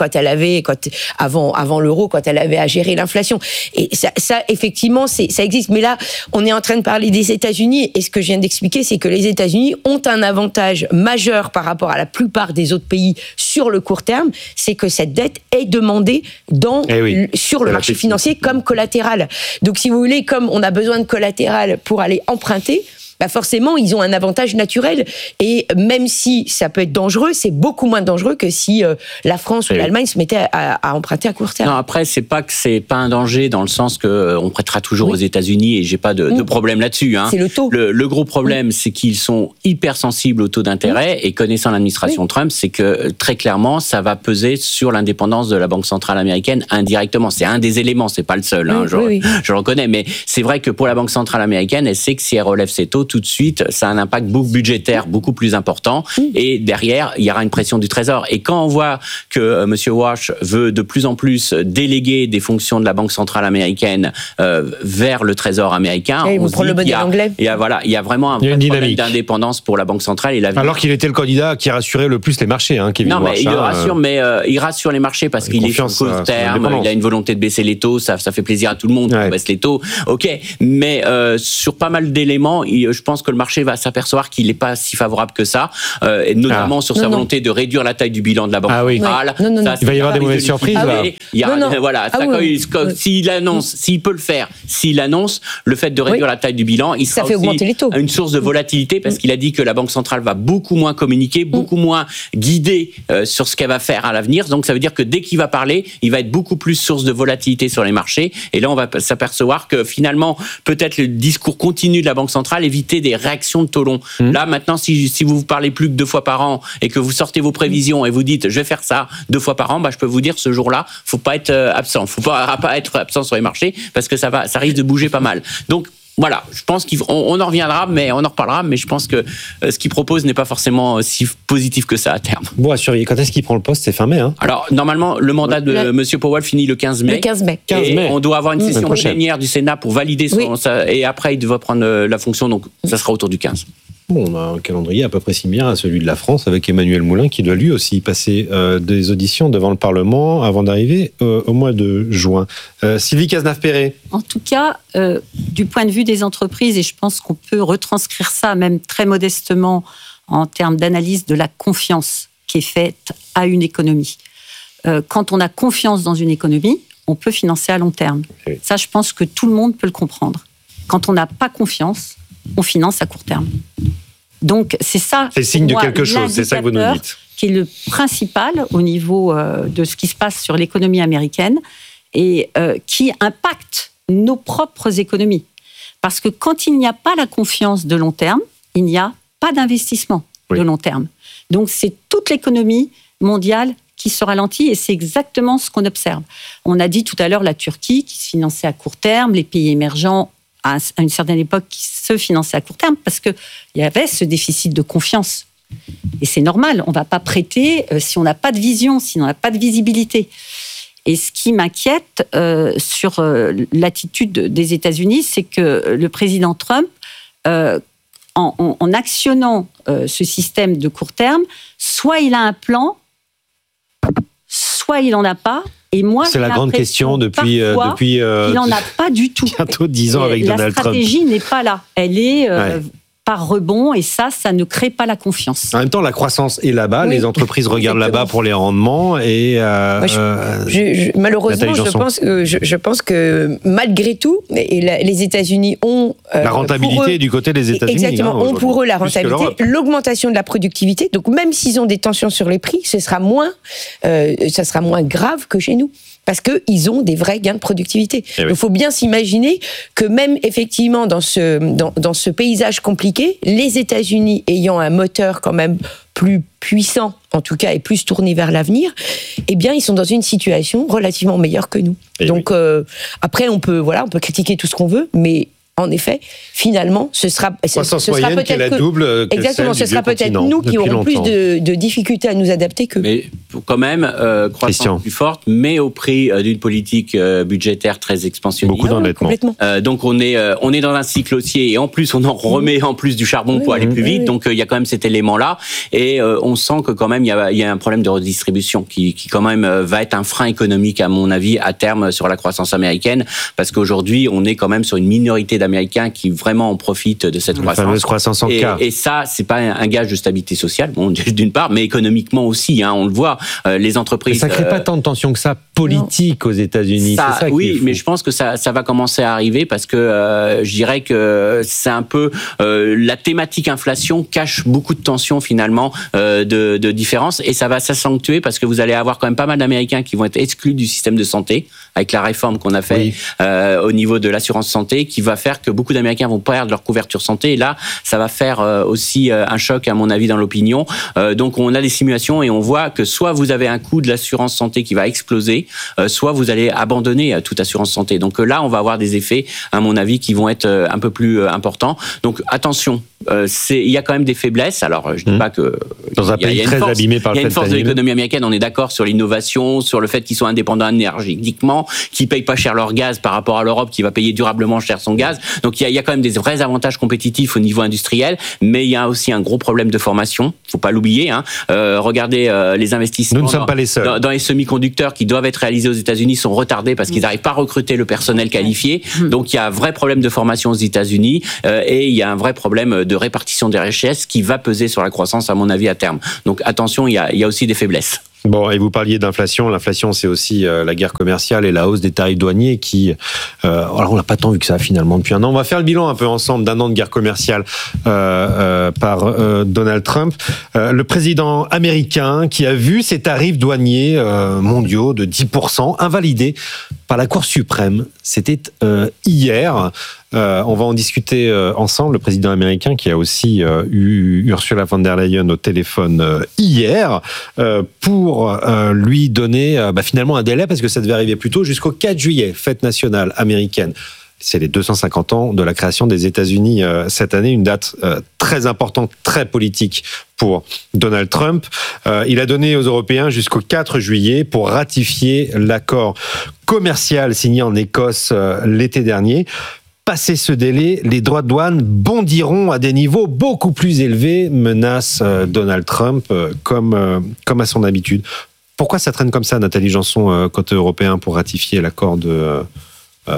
avant l'euro, quand elle avait à gérer l'inflation. Et ça effectivement, ça existe. Mais là, on est en train de parler des États-Unis, et ce que je viens d'expliquer, c'est que les États-Unis ont un avantage majeur par rapport à la plupart des autres pays sur le court terme, c'est que cette dette est demandée sur le marché financier comme collatéral. Donc, si vous voulez, comme on a besoin de collatéral pour aller emprunter, forcément, ils ont un avantage naturel. Et même si ça peut être dangereux, c'est beaucoup moins dangereux que si la France ou l'Allemagne se mettaient à emprunter à court terme. Non, après, c'est pas un danger dans le sens que on prêtera toujours aux États-Unis et j'ai pas de problème là-dessus. C'est le taux. Le gros problème, c'est qu'ils sont hyper sensibles au taux d'intérêt et connaissant l'administration Trump, c'est que très clairement, ça va peser sur l'indépendance de la Banque centrale américaine indirectement. C'est un des éléments, c'est pas le seul. Je le reconnais, mais c'est vrai que pour la Banque centrale américaine, elle sait que si elle relève ses taux, tout de suite, ça a un impact budgétaire beaucoup plus important. Et derrière, il y aura une pression du Trésor. Et quand on voit que Monsieur Walsh veut de plus en plus déléguer des fonctions de la Banque centrale américaine vers le Trésor américain, on prend le modèle anglais. Il y a vraiment un problème d'indépendance pour la Banque centrale. Et alors qu'il était le candidat qui rassurait le plus les marchés, Kevin Walsh. Non, mais il rassure, mais il rassure les marchés parce qu'il est sur court terme, il a une volonté de baisser les taux, ça fait plaisir à tout le monde, on baisse les taux, ok. Mais sur pas mal d'éléments, je pense que le marché va s'apercevoir qu'il n'est pas si favorable que ça, et notamment sur sa volonté de réduire la taille du bilan de la Banque centrale. Ça, il va y avoir des mauvaises surprises. Voilà, s'il peut le faire, s'il annonce le fait de réduire la taille du bilan, il sera aussi une source de volatilité parce qu'il a dit que la Banque centrale va beaucoup moins communiquer, beaucoup moins guider sur ce qu'elle va faire à l'avenir. Donc ça veut dire que dès qu'il va parler, il va être beaucoup plus source de volatilité sur les marchés. Et là, on va s'apercevoir que finalement, peut-être le discours continu de la Banque centrale, éviter des réactions de taux longs. Là, maintenant, si vous parlez plus que 2 fois par an et que vous sortez vos prévisions et vous dites, je vais faire ça 2 fois par an, je peux vous dire, ce jour-là, faut pas être absent. Faut pas être absent sur les marchés parce que ça risque de bouger pas mal. Donc, voilà, je pense qu'on en reviendra, mais on en reparlera, mais je pense que ce qu'il propose n'est pas forcément si positif que ça à terme. Bon, à surveiller. Quand est-ce qu'il prend le poste? C'est fin mai, Alors, normalement, le mandat de M. Powell finit le 15 mai. Le 15 mai. Et on doit avoir une session plénière du Sénat pour valider et après, il devra prendre la fonction, donc ça sera autour du 15. Bon, on a un calendrier à peu près similaire à celui de la France, avec Emmanuel Moulin qui doit lui aussi passer des auditions devant le Parlement avant d'arriver au mois de juin. Sylvie Cazenave-Perret. En tout cas, du point de vue des entreprises, et je pense qu'on peut retranscrire ça même très modestement en termes d'analyse de la confiance qui est faite à une économie. Quand on a confiance dans une économie, on peut financer à long terme. Oui. Ça, je pense que tout le monde peut le comprendre. Quand on n'a pas confiance, on finance à court terme. Donc, c'est ça. C'est signe de quelque chose, c'est ça que vous nous dites. Qui est le principal au niveau de ce qui se passe sur l'économie américaine et qui impacte nos propres économies. Parce que quand il n'y a pas la confiance de long terme, il n'y a pas d'investissement de long terme. Donc, c'est toute l'économie mondiale qui se ralentit et c'est exactement ce qu'on observe. On a dit tout à l'heure la Turquie qui se finançait à court terme, les pays émergents à une certaine époque qui se finançaient à court terme parce qu'il y avait ce déficit de confiance. Et c'est normal, on ne va pas prêter si on n'a pas de vision, si on n'a pas de visibilité. Et ce qui m'inquiète sur l'attitude des États-Unis, c'est que le président Trump, en actionnant ce système de court terme, soit il a un plan, soit il n'en a pas. Et moi, c'est la grande question depuis il n'en a pas du tout. Bientôt 10 ans avec Donald Trump. La stratégie n'est pas là. Elle est par rebond et ça ne crée pas la confiance. En même temps, la croissance est là-bas. Les entreprises regardent là-bas pour les rendements et malheureusement, je pense que malgré tout, les États-Unis ont la rentabilité du côté des États-Unis. Exactement, ont pour eux la rentabilité, l'augmentation de la productivité. Donc même s'ils ont des tensions sur les prix, ça sera moins grave que chez nous. Parce qu'ils ont des vrais gains de productivité. Il faut bien s'imaginer que même effectivement dans ce paysage compliqué, les États-Unis ayant un moteur quand même plus puissant, en tout cas, et plus tourné vers l'avenir, eh bien, ils sont dans une situation relativement meilleure que nous. Donc, après, on peut critiquer tout ce qu'on veut, mais en effet, finalement, ce sera moyenne qui est la double. Exactement, ce sera peut-être nous qui aurons plus de difficultés à nous adapter que. Mais quand même, croissance plus forte, mais au prix d'une politique budgétaire très expansionniste. Beaucoup d'endettement. Donc on est dans un cycle haussier et en plus on en remet en plus du charbon pour aller plus vite. Donc il y a quand même cet élément-là et on sent que quand même il y a un problème de redistribution qui quand même va être un frein économique à mon avis à terme sur la croissance américaine parce qu'aujourd'hui on est quand même sur une minorité d'Américains qui vraiment en profitent de cette croissance. Fameuse croissance en cas. Et ça, c'est pas un gage de stabilité sociale, bon, d'une part, mais économiquement aussi. On le voit, les entreprises. Mais ça crée pas tant de tensions que ça politique aux États-Unis. C'est ça oui, mais je pense que ça va commencer à arriver parce que je dirais que c'est un peu la thématique inflation cache beaucoup de tensions finalement de différences et ça va s'accentuer parce que vous allez avoir quand même pas mal d'Américains qui vont être exclus du système de santé avec la réforme qu'on a fait au niveau de l'assurance santé qui va faire clair que beaucoup d'Américains vont perdre leur couverture santé. Et là, ça va faire aussi un choc, à mon avis, dans l'opinion. Donc, on a des simulations et on voit que soit vous avez un coût de l'assurance santé qui va exploser, soit vous allez abandonner toute assurance santé. Donc là, on va avoir des effets, à mon avis, qui vont être un peu plus importants. Donc, attention. Il y a quand même des faiblesses. Alors, je dis pas que dans un pays très abîmé par le fait. Il y a une force de l'économie américaine. On est d'accord sur l'innovation, sur le fait qu'ils soient indépendants énergétiquement, qu'ils payent pas cher leur gaz par rapport à l'Europe, qui va payer durablement cher son gaz. Donc, il y a quand même des vrais avantages compétitifs au niveau industriel, mais il y a aussi un gros problème de formation. Faut pas l'oublier. Regardez les investissements. Nous ne sommes pas les seuls. Dans les semi-conducteurs qui doivent être réalisés aux États-Unis sont retardés parce qu'ils n'arrivent pas à recruter le personnel qualifié. Donc, il y a un vrai problème de formation aux États-Unis et il y a un vrai problème de répartition des richesses qui va peser sur la croissance, à mon avis, à terme. Donc attention, il y a aussi des faiblesses. Bon, et vous parliez d'inflation. L'inflation, c'est aussi la guerre commerciale et la hausse des tarifs douaniers qui... alors, on n'a pas tant vu que ça, finalement, depuis un an. On va faire le bilan un peu ensemble d'un an de guerre commerciale par Donald Trump. Le président américain qui a vu ses tarifs douaniers mondiaux de 10% invalidés par la Cour suprême. C'était hier. On va en discuter ensemble. Le président américain qui a aussi eu Ursula von der Leyen au téléphone hier pour lui donner finalement un délai, parce que ça devait arriver plus tôt, jusqu'au 4 juillet, fête nationale américaine. C'est les 250 ans de la création des États-Unis cette année, une date très importante, très politique pour Donald Trump. Il a donné aux Européens jusqu'au 4 juillet pour ratifier l'accord commercial signé en Écosse l'été dernier. Passé ce délai, les droits de douane bondiront à des niveaux beaucoup plus élevés, menace Donald Trump, comme à son habitude. Pourquoi ça traîne comme ça, Nathalie Janson, côté européen, pour ratifier l'accord de Tenenbaum ?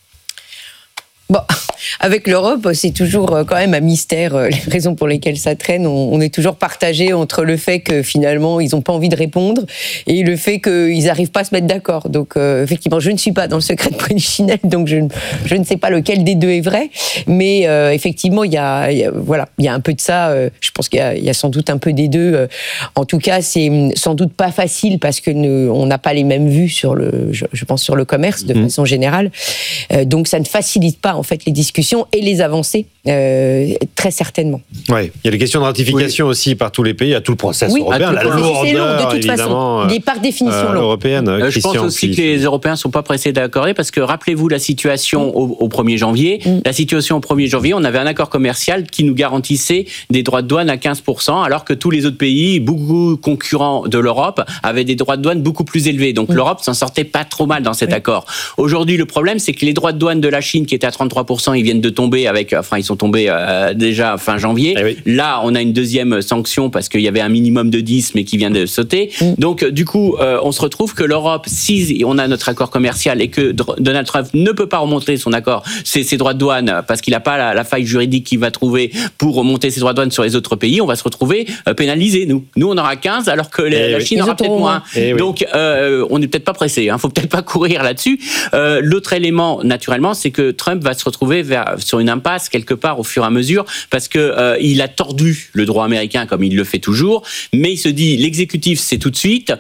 Bon, avec l'Europe, c'est toujours quand même un mystère. Les raisons pour lesquelles ça traîne, on est toujours partagé entre le fait que finalement ils n'ont pas envie de répondre et le fait qu'ils n'arrivent pas à se mettre d'accord. Donc effectivement, je ne suis pas dans le secret de Polichinelle, donc je ne sais pas lequel des deux est vrai. Mais effectivement, il y a un peu de ça. Je pense qu'il y a sans doute un peu des deux. En tout cas, c'est sans doute pas facile parce que on n'a pas les mêmes vues sur je pense sur le commerce de façon générale. Donc ça ne facilite pas en fait les discussions et les avancées, très certainement. Oui, il y a les questions de ratification aussi par tous les pays, à tout le processus européen, la lourdeur, de toute façon, par définition européenne. Je pense aussi que les Européens ne sont pas pressés d'accorder, parce que rappelez-vous la situation au 1er janvier. La situation au 1er janvier, on avait un accord commercial qui nous garantissait des droits de douane à 15%, alors que tous les autres pays, beaucoup concurrents de l'Europe, avaient des droits de douane beaucoup plus élevés. Donc l'Europe s'en sortait pas trop mal dans cet accord. Aujourd'hui, le problème, c'est que les droits de douane de la Chine, qui étaient à 33%, ils viennent de tomber ils sont tombés déjà fin janvier. Là, on a une deuxième sanction parce qu'il y avait un minimum de 10, mais qui vient de sauter. Donc, du coup, on se retrouve que l'Europe, si on a notre accord commercial et que Donald Trump ne peut pas remonter son accord, ses droits de douane, parce qu'il n'a pas la faille juridique qu'il va trouver pour remonter ses droits de douane sur les autres pays, on va se retrouver pénalisés, nous. Nous, on aura 15, alors que la Chine aura peut-être moins. Donc, on n'est peut-être pas pressé. Faut peut-être pas courir là-dessus. L'autre élément, naturellement, c'est que Trump va se retrouver sur une impasse quelque part au fur et à mesure, parce que il a tordu le droit américain comme il le fait toujours, mais il se dit l'exécutif c'est tout de suite,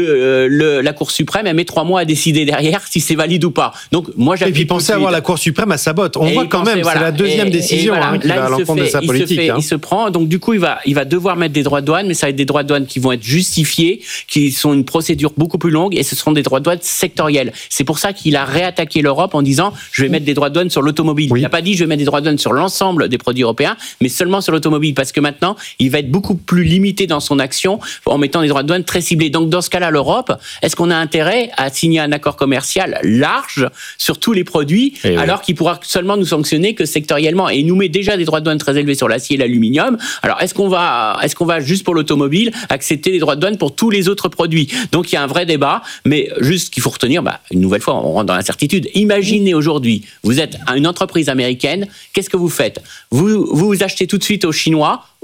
la Cour suprême elle met 3 mois à décider derrière si c'est valide ou pas. Donc moi j'appuie. Et puis pensez avoir la Cour suprême à sa botte. On voit quand même, c'est la deuxième décision qui va à l'encontre de sa politique. Il se prend, donc du coup il va devoir mettre des droits de douane, mais ça va être des droits de douane qui vont être justifiés, qui sont une procédure beaucoup plus longue, et ce seront des droits de douane sectoriels. C'est pour ça qu'il a réattaqué l'Europe en disant je vais mettre des droits de douane sur l'automobile. Il n'a pas dit je vais mettre des droits de douane sur l'ensemble des produits européens, mais seulement sur l'automobile, parce que maintenant, il va être beaucoup plus limité dans son action en mettant des droits de douane très ciblés. Donc, dans ce cas-là, l'Europe, est-ce qu'on a intérêt à signer un accord commercial large sur tous les produits, alors qu'il pourra seulement nous sanctionner que sectoriellement, et il nous met déjà des droits de douane très élevés sur l'acier et l'aluminium. Alors, est-ce qu'on va juste pour l'automobile accepter les droits de douane pour tous les autres produits? Donc, il y a un vrai débat, mais juste qu'il faut retenir, une nouvelle fois, on rentre dans l'incertitude. Imaginez aujourd'hui, vous êtes une entreprise américaine, qu'est-ce que vous faites? Vous achetez tout de suite aux Chinois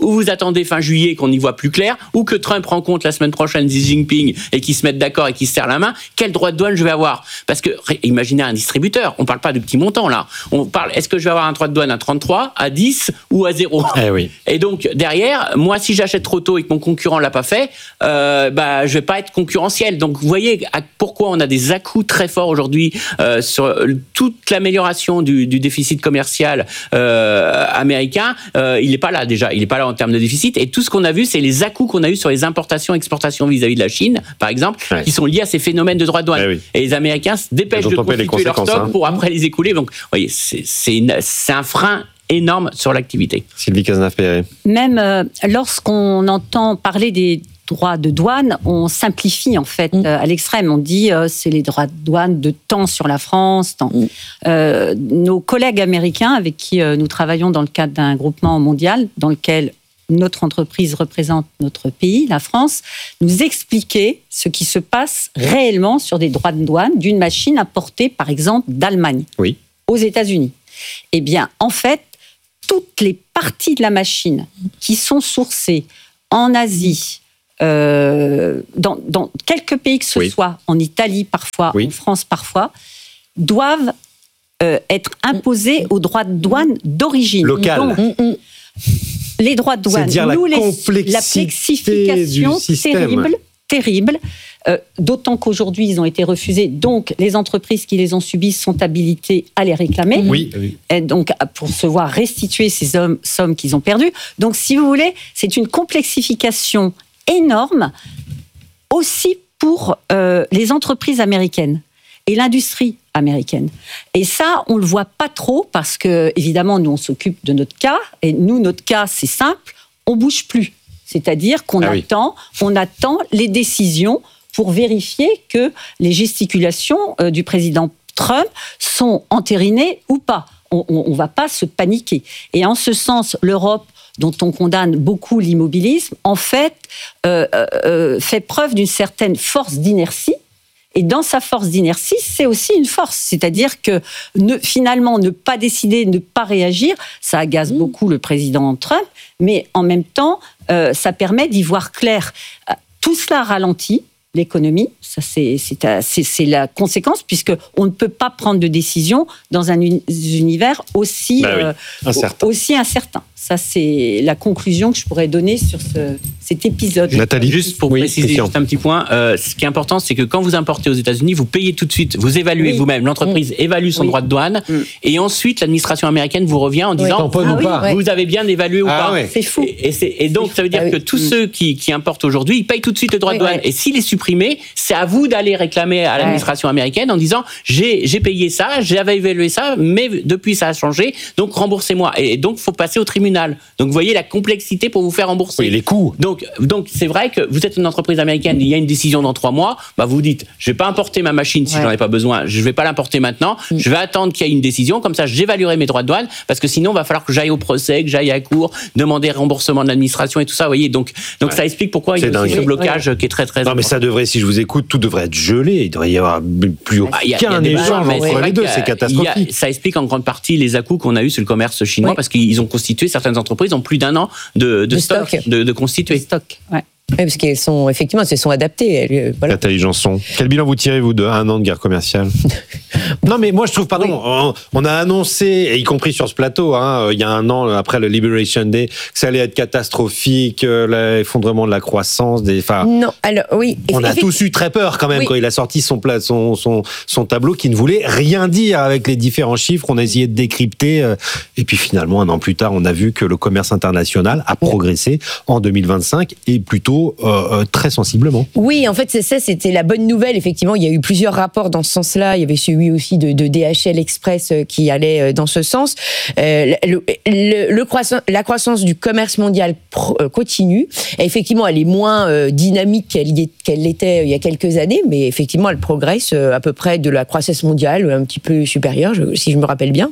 ou vous attendez fin juillet qu'on y voit plus clair, ou que Trump rencontre la semaine prochaine Xi Jinping et qu'ils se mettent d'accord et qu'ils se serrent la main, quel droit de douane je vais avoir? Parce que, imaginez un distributeur, on parle pas de petits montants là, on parle, est-ce que je vais avoir un droit de douane à 33, à 10 ou à 0? Oui. Et donc, derrière, moi, si j'achète trop tôt et que mon concurrent l'a pas fait, je vais pas être concurrentiel. Donc, vous voyez pourquoi on a des à-coups très forts aujourd'hui sur toute l'amélioration du déficit commercial américain. Il n'est pas là déjà, il n'est pas là en termes de déficit. Et tout ce qu'on a vu, c'est les à-coups qu'on a eu sur les importations, exportations vis-à-vis de la Chine, par exemple, qui sont liés à ces phénomènes de droits de douane. Et les Américains se dépêchent de constituer leur stock pour après les écouler. Donc, vous voyez, c'est un frein énorme sur l'activité. Sylvie Cazenave-Perret. Même lorsqu'on entend parler des droits de douane, on simplifie en fait à l'extrême. On dit c'est les droits de douane de temps sur la France. Nos collègues américains avec qui nous travaillons dans le cadre d'un groupement mondial dans lequel notre entreprise représente notre pays, la France, nous expliquaient ce qui se passe réellement sur des droits de douane d'une machine importée par exemple d'Allemagne aux États-Unis. Eh bien, en fait, toutes les parties de la machine qui sont sourcées en Asie, dans quelques pays que ce soit, en Italie parfois, en France parfois, doivent être imposées aux droits de douane d'origine. Local. Donc, les droits de douane, c'est-à-dire nous, la complexification terrible. D'autant qu'aujourd'hui, ils ont été refusés. Donc, les entreprises qui les ont subis sont habilitées à les réclamer. Et donc, pour se voir restituer ces sommes qu'ils ont perdues. Donc, si vous voulez, c'est une complexification énorme aussi pour les entreprises américaines et l'industrie américaine. Et ça, on ne le voit pas trop parce que, évidemment, nous, on s'occupe de notre cas. Et nous, notre cas, c'est simple, on ne bouge plus. C'est-à-dire qu'on attend les décisions pour vérifier que les gesticulations du président Trump sont entérinées ou pas. On ne va pas se paniquer. Et en ce sens, l'Europe, dont on condamne beaucoup l'immobilisme, en fait, fait preuve d'une certaine force d'inertie. Et dans sa force d'inertie, c'est aussi une force. C'est-à-dire que finalement, ne pas décider, ne pas réagir, ça agace beaucoup le président Trump, mais en même temps, ça permet d'y voir clair. Tout cela ralentit l'économie, ça c'est la conséquence, puisqu'on ne peut pas prendre de décision dans un univers aussi incertain. Ça, c'est la conclusion que je pourrais donner sur cet épisode. Nathalie, juste pour préciser juste un petit point, ce qui est important, c'est que quand vous importez aux États-Unis, vous payez tout de suite, vous évaluez vous-même, l'entreprise évalue son droit de douane, et ensuite l'administration américaine vous revient en disant vous avez bien évalué ou pas. C'est fou. Et donc ça veut dire que tous ceux qui importent aujourd'hui, ils payent tout de suite le droit de douane. Et s'il est supprimé, c'est à vous d'aller réclamer à l'administration américaine en disant j'ai payé ça, j'avais évalué ça, mais depuis ça a changé, donc remboursez-moi. Et donc il faut passer au tribunal. Donc vous voyez la complexité pour vous faire rembourser. Les coûts. Donc c'est vrai que vous êtes une entreprise américaine, il y a une décision dans 3 mois, vous dites je vais pas importer ma machine si j'en ai pas besoin, je vais pas l'importer maintenant, je vais attendre qu'il y ait une décision, comme ça j'évaluerai mes droits de douane, parce que sinon il va falloir que j'aille au procès, que j'aille à la cour, demander remboursement de l'administration et tout ça, vous voyez. Donc ça explique pourquoi il y a aussi ce blocage qui est très très important. Non mais ça devrait, si je vous écoute, tout devrait être gelé, il devrait y avoir plus aucun échange entre les deux, c'est catastrophique. Ça explique en grande partie les à-coups qu'on a eu sur le commerce chinois, parce qu'ils ont constitué, certaines entreprises ont plus d'1 an de stock de constituer. Oui, parce qu'elles sont, effectivement, se sont adaptées. Voilà. Nathalie Janson, quel bilan vous tirez, vous, de 1 an de guerre commerciale? Non, mais moi, je trouve, on a annoncé, y compris sur ce plateau, il y a 1 an, après le Liberation Day, que ça allait être catastrophique, l'effondrement de la croissance. Non, alors, oui. On a tous eu très peur, quand même, quand il a sorti son tableau, qui ne voulait rien dire avec les différents chiffres. On a essayé de décrypter. Et puis, finalement, 1 an plus tard, on a vu que le commerce international a progressé en 2025 et plutôt très sensiblement. Oui, en fait, c'est ça, c'était la bonne nouvelle. Effectivement, il y a eu plusieurs rapports dans ce sens-là. Il y avait celui aussi de DHL Express qui allait dans ce sens. La croissance du commerce mondial continue. Et effectivement, elle est moins dynamique qu'elle l'était il y a quelques années, mais effectivement, elle progresse à peu près de la croissance mondiale, un petit peu supérieure, si je me rappelle bien.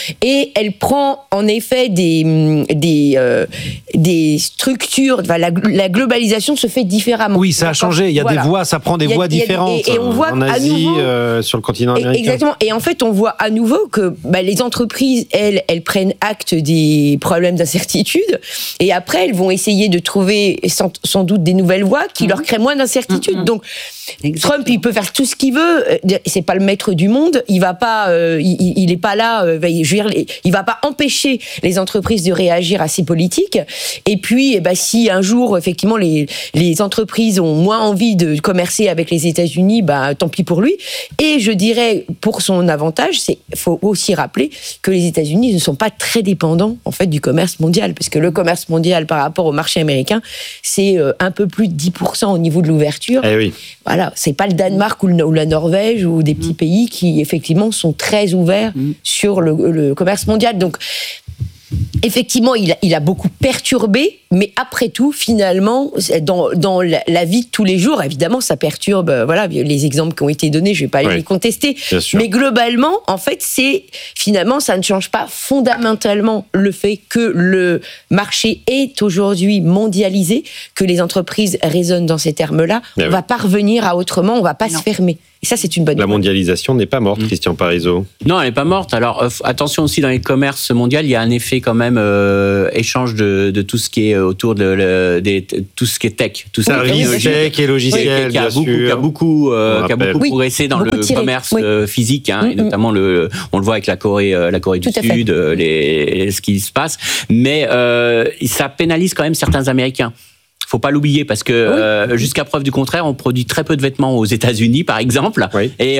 et elle prend en effet des structures. Enfin, la globalisation se fait différemment. Oui, ça a changé. Il y a des voies, ça prend des voies différentes. Et on voit en Asie, sur le continent américain. Exactement. Et en fait, on voit à nouveau que les entreprises, elles prennent acte des problèmes d'incertitude, et après, elles vont essayer de trouver sans doute des nouvelles voies qui leur créent moins d'incertitude. Donc, exactement. Trump, il peut faire tout ce qu'il veut. C'est pas le maître du monde. Il va pas, il est pas là. Je veux dire, il va pas empêcher les entreprises de réagir à ces politiques. Et puis, si un jour, effectivement, les entreprises ont moins envie de commercer avec les États-Unis, tant pis pour lui. Et je dirais, pour son avantage, faut aussi rappeler que les États-Unis ne sont pas très dépendants, en fait, du commerce mondial, parce que le commerce mondial par rapport au marché américain, c'est un peu plus de 10% au niveau de l'ouverture. Eh oui. Voilà, c'est pas le Danemark ou la Norvège ou des petits pays qui effectivement sont très ouverts sur le commerce mondial. Donc effectivement, il a beaucoup perturbé, mais après tout, finalement, dans la vie de tous les jours, évidemment, ça perturbe. Voilà, les exemples qui ont été donnés, je vais pas les contester. Mais globalement, en fait, finalement, ça ne change pas fondamentalement le fait que le marché est aujourd'hui mondialisé, que les entreprises raisonnent dans ces termes-là. On va pas revenir à autrement, on va pas se fermer. Et ça, c'est une bonne La mondialisation n'est pas morte, Christian Parizeau. Non, elle n'est pas morte. Alors, attention aussi, dans les commerces mondiaux, il y a un effet quand même échange de tout ce qui est autour tout ce qui est tech. Tout ça, tech et logiciel, qui a beaucoup progressé dans le commerce physique, et notamment on le voit avec la Corée du Sud, ce qui se passe. Mais ça pénalise quand même certains Américains. Faut pas l'oublier, parce que jusqu'à preuve du contraire, on produit très peu de vêtements aux États-Unis, par exemple. Oui. Et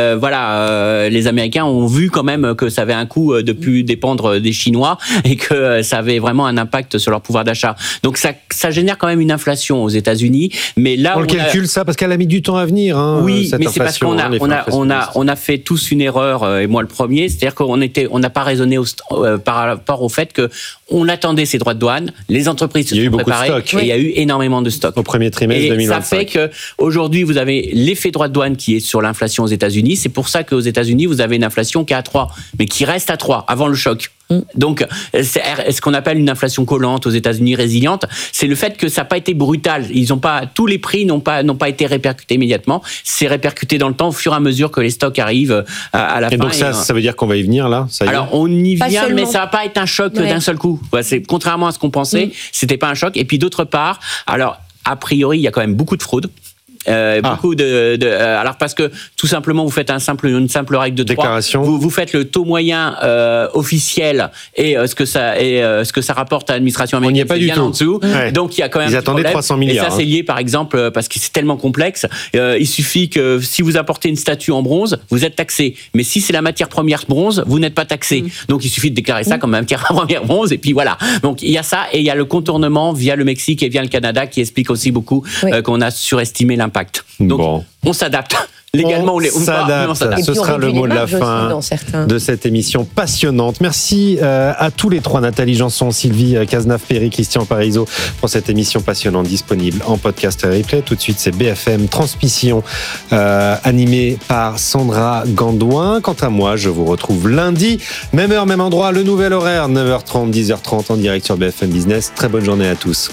les Américains ont vu quand même que ça avait un coût de plus dépendre des Chinois, et que ça avait vraiment un impact sur leur pouvoir d'achat. Donc ça génère quand même une inflation aux États-Unis. Mais là, on le calcule ça parce qu'elle a mis du temps à venir. Oui, mais c'est parce qu'on a fait tous une erreur, et moi le premier, c'est-à-dire qu'on n'a pas raisonné par rapport au fait que on attendait ces droits de douane, les entreprises se sont préparées, et il y a eu énormément de stocks. Au premier trimestre 2025. Ça fait qu'aujourd'hui, vous avez l'effet droit de douane qui est sur l'inflation aux États-Unis. C'est pour ça qu'aux États-Unis, vous avez une inflation qui est à 3, mais qui reste à 3 avant le choc. Donc, ce qu'on appelle une inflation collante aux États-Unis, résiliente, c'est le fait que ça n'a pas été brutal. Tous les prix n'ont pas été répercutés immédiatement. C'est répercuté dans le temps au fur et à mesure que les stocks arrivent à la fin. Et donc ça veut dire qu'on va y venir là, ça y est. Alors on y vient, mais ça va pas être un choc d'un seul coup. C'est contrairement à ce qu'on pensait, c'était pas un choc. Et puis d'autre part, alors a priori, il y a quand même beaucoup de fraude. Beaucoup alors parce que tout simplement vous faites une simple règle de 3. Déclaration. Vous faites le taux moyen officiel et ce que ça rapporte à l'administration américaine. On n'y est pas du tout. En dessous. Ouais. Donc il y a quand même. Ils attendaient 300 milliards. Et ça c'est lié par exemple parce que c'est tellement complexe. Il suffit que si vous apportez une statue en bronze, vous êtes taxé. Mais si c'est la matière première bronze, vous n'êtes pas taxé. Donc il suffit de déclarer ça comme matière première bronze et puis voilà. Donc il y a ça et il y a le contournement via le Mexique et via le Canada qui explique aussi beaucoup qu'on a surestimé l'impact. Donc, on s'adapte. Légalement, on s'adapte. Ce sera le mot de la fin de cette émission passionnante. Merci à tous les trois, Nathalie Janson, Sylvie Cazenave-Perry, Christian Parizeau, pour cette émission passionnante disponible en podcast et replay. Tout de suite, c'est BFM Transmission, animée par Sandra Gandouin. Quant à moi, je vous retrouve lundi, même heure, même endroit, le nouvel horaire, 9h30, 10h30 en direct sur BFM Business. Très bonne journée à tous.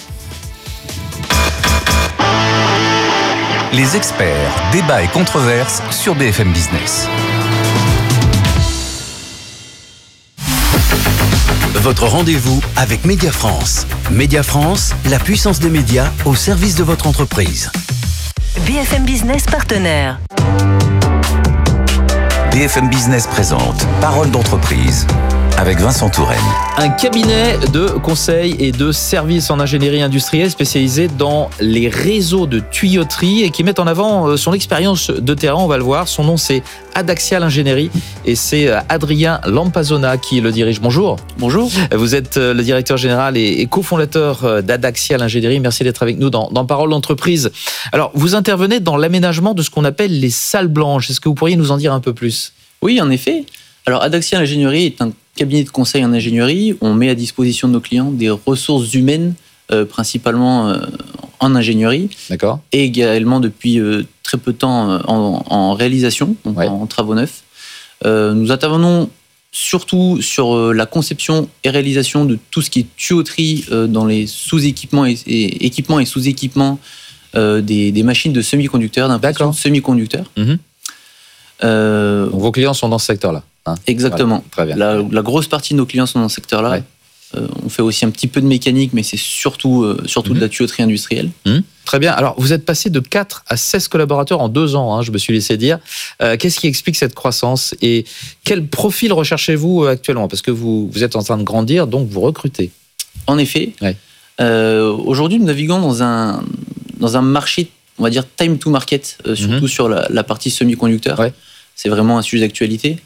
Les experts, débats et controverses sur BFM Business. Votre rendez-vous avec Média France. Média France, la puissance des médias au service de votre entreprise. BFM Business partenaire. BFM Business présente Parole d'entreprise avec Vincent Touraine. Un cabinet de conseil et de services en ingénierie industrielle spécialisé dans les réseaux de tuyauterie et qui met en avant son expérience de terrain, on va le voir. Son nom, c'est Adaxial Ingénierie et c'est Adrien Lampazona qui le dirige. Bonjour. Bonjour. Vous êtes le directeur général et cofondateur d'Adaxial Ingénierie. Merci d'être avec nous dans Parole d'entreprise. Alors, vous intervenez dans l'aménagement de ce qu'on appelle les salles blanches. Est-ce que vous pourriez nous en dire un peu plus ? Oui, en effet. Alors, Adaxial Ingénierie est un cabinet de conseil en ingénierie. On met à disposition de nos clients des ressources humaines, principalement en ingénierie. D'accord. Et également depuis très peu de temps en réalisation, donc en travaux neufs. Nous intervenons surtout sur la conception et réalisation de tout ce qui est tuyauterie dans les sous-équipements et équipements et sous-équipements des machines de semi-conducteurs, d'impression de semi-conducteurs. Donc vos clients sont dans ce secteur-là. Hein. Exactement. Voilà, très bien. La grosse partie de nos clients sont dans ce secteur-là. Ouais. On fait aussi un petit peu de mécanique, mais c'est surtout de la tuyauterie industrielle. Très bien. Alors, vous êtes passé de 4 à 16 collaborateurs en 2 ans, hein, je me suis laissé dire. Qu'est-ce qui explique cette croissance et quel profil recherchez-vous actuellement? Parce que vous êtes en train de grandir, donc vous recrutez. En effet. Ouais. Aujourd'hui, nous naviguons dans un marché, on va dire, time to market, surtout sur la partie semi-conducteur. Ouais. C'est vraiment un sujet d'actualité.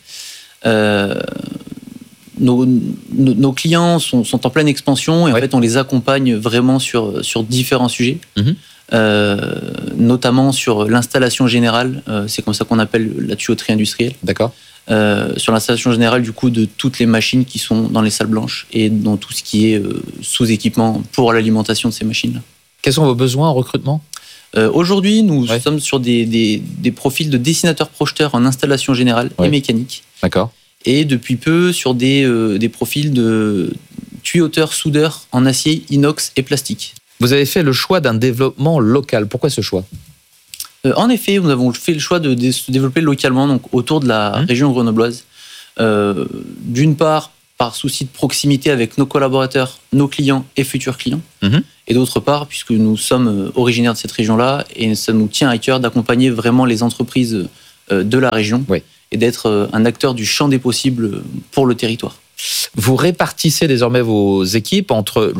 Nos clients sont en pleine expansion et en fait on les accompagne vraiment sur différents sujets, notamment sur l'installation générale, c'est comme ça qu'on appelle la tuyauterie industrielle. D'accord. Sur l'installation générale du coup de toutes les machines qui sont dans les salles blanches et dans tout ce qui est sous-équipement pour l'alimentation de ces machines-là. Quels sont vos besoins en recrutement ? Aujourd'hui, nous sommes sur des profils de dessinateurs projeteurs en installation générale et mécanique. D'accord. Et depuis peu sur des profils de tuyauteurs soudeurs en acier, inox et plastique. Vous avez fait le choix d'un développement local. Pourquoi ce choix ? En effet, nous avons fait le choix de se développer localement, donc autour de la région grenobloise. D'une part, par souci de proximité avec nos collaborateurs, nos clients et futurs clients. Et d'autre part, puisque nous sommes originaires de cette région-là, et ça nous tient à cœur d'accompagner vraiment les entreprises de la région. Oui. Et d'être un acteur du champ des possibles pour le territoire. Vous répartissez désormais vos équipes entre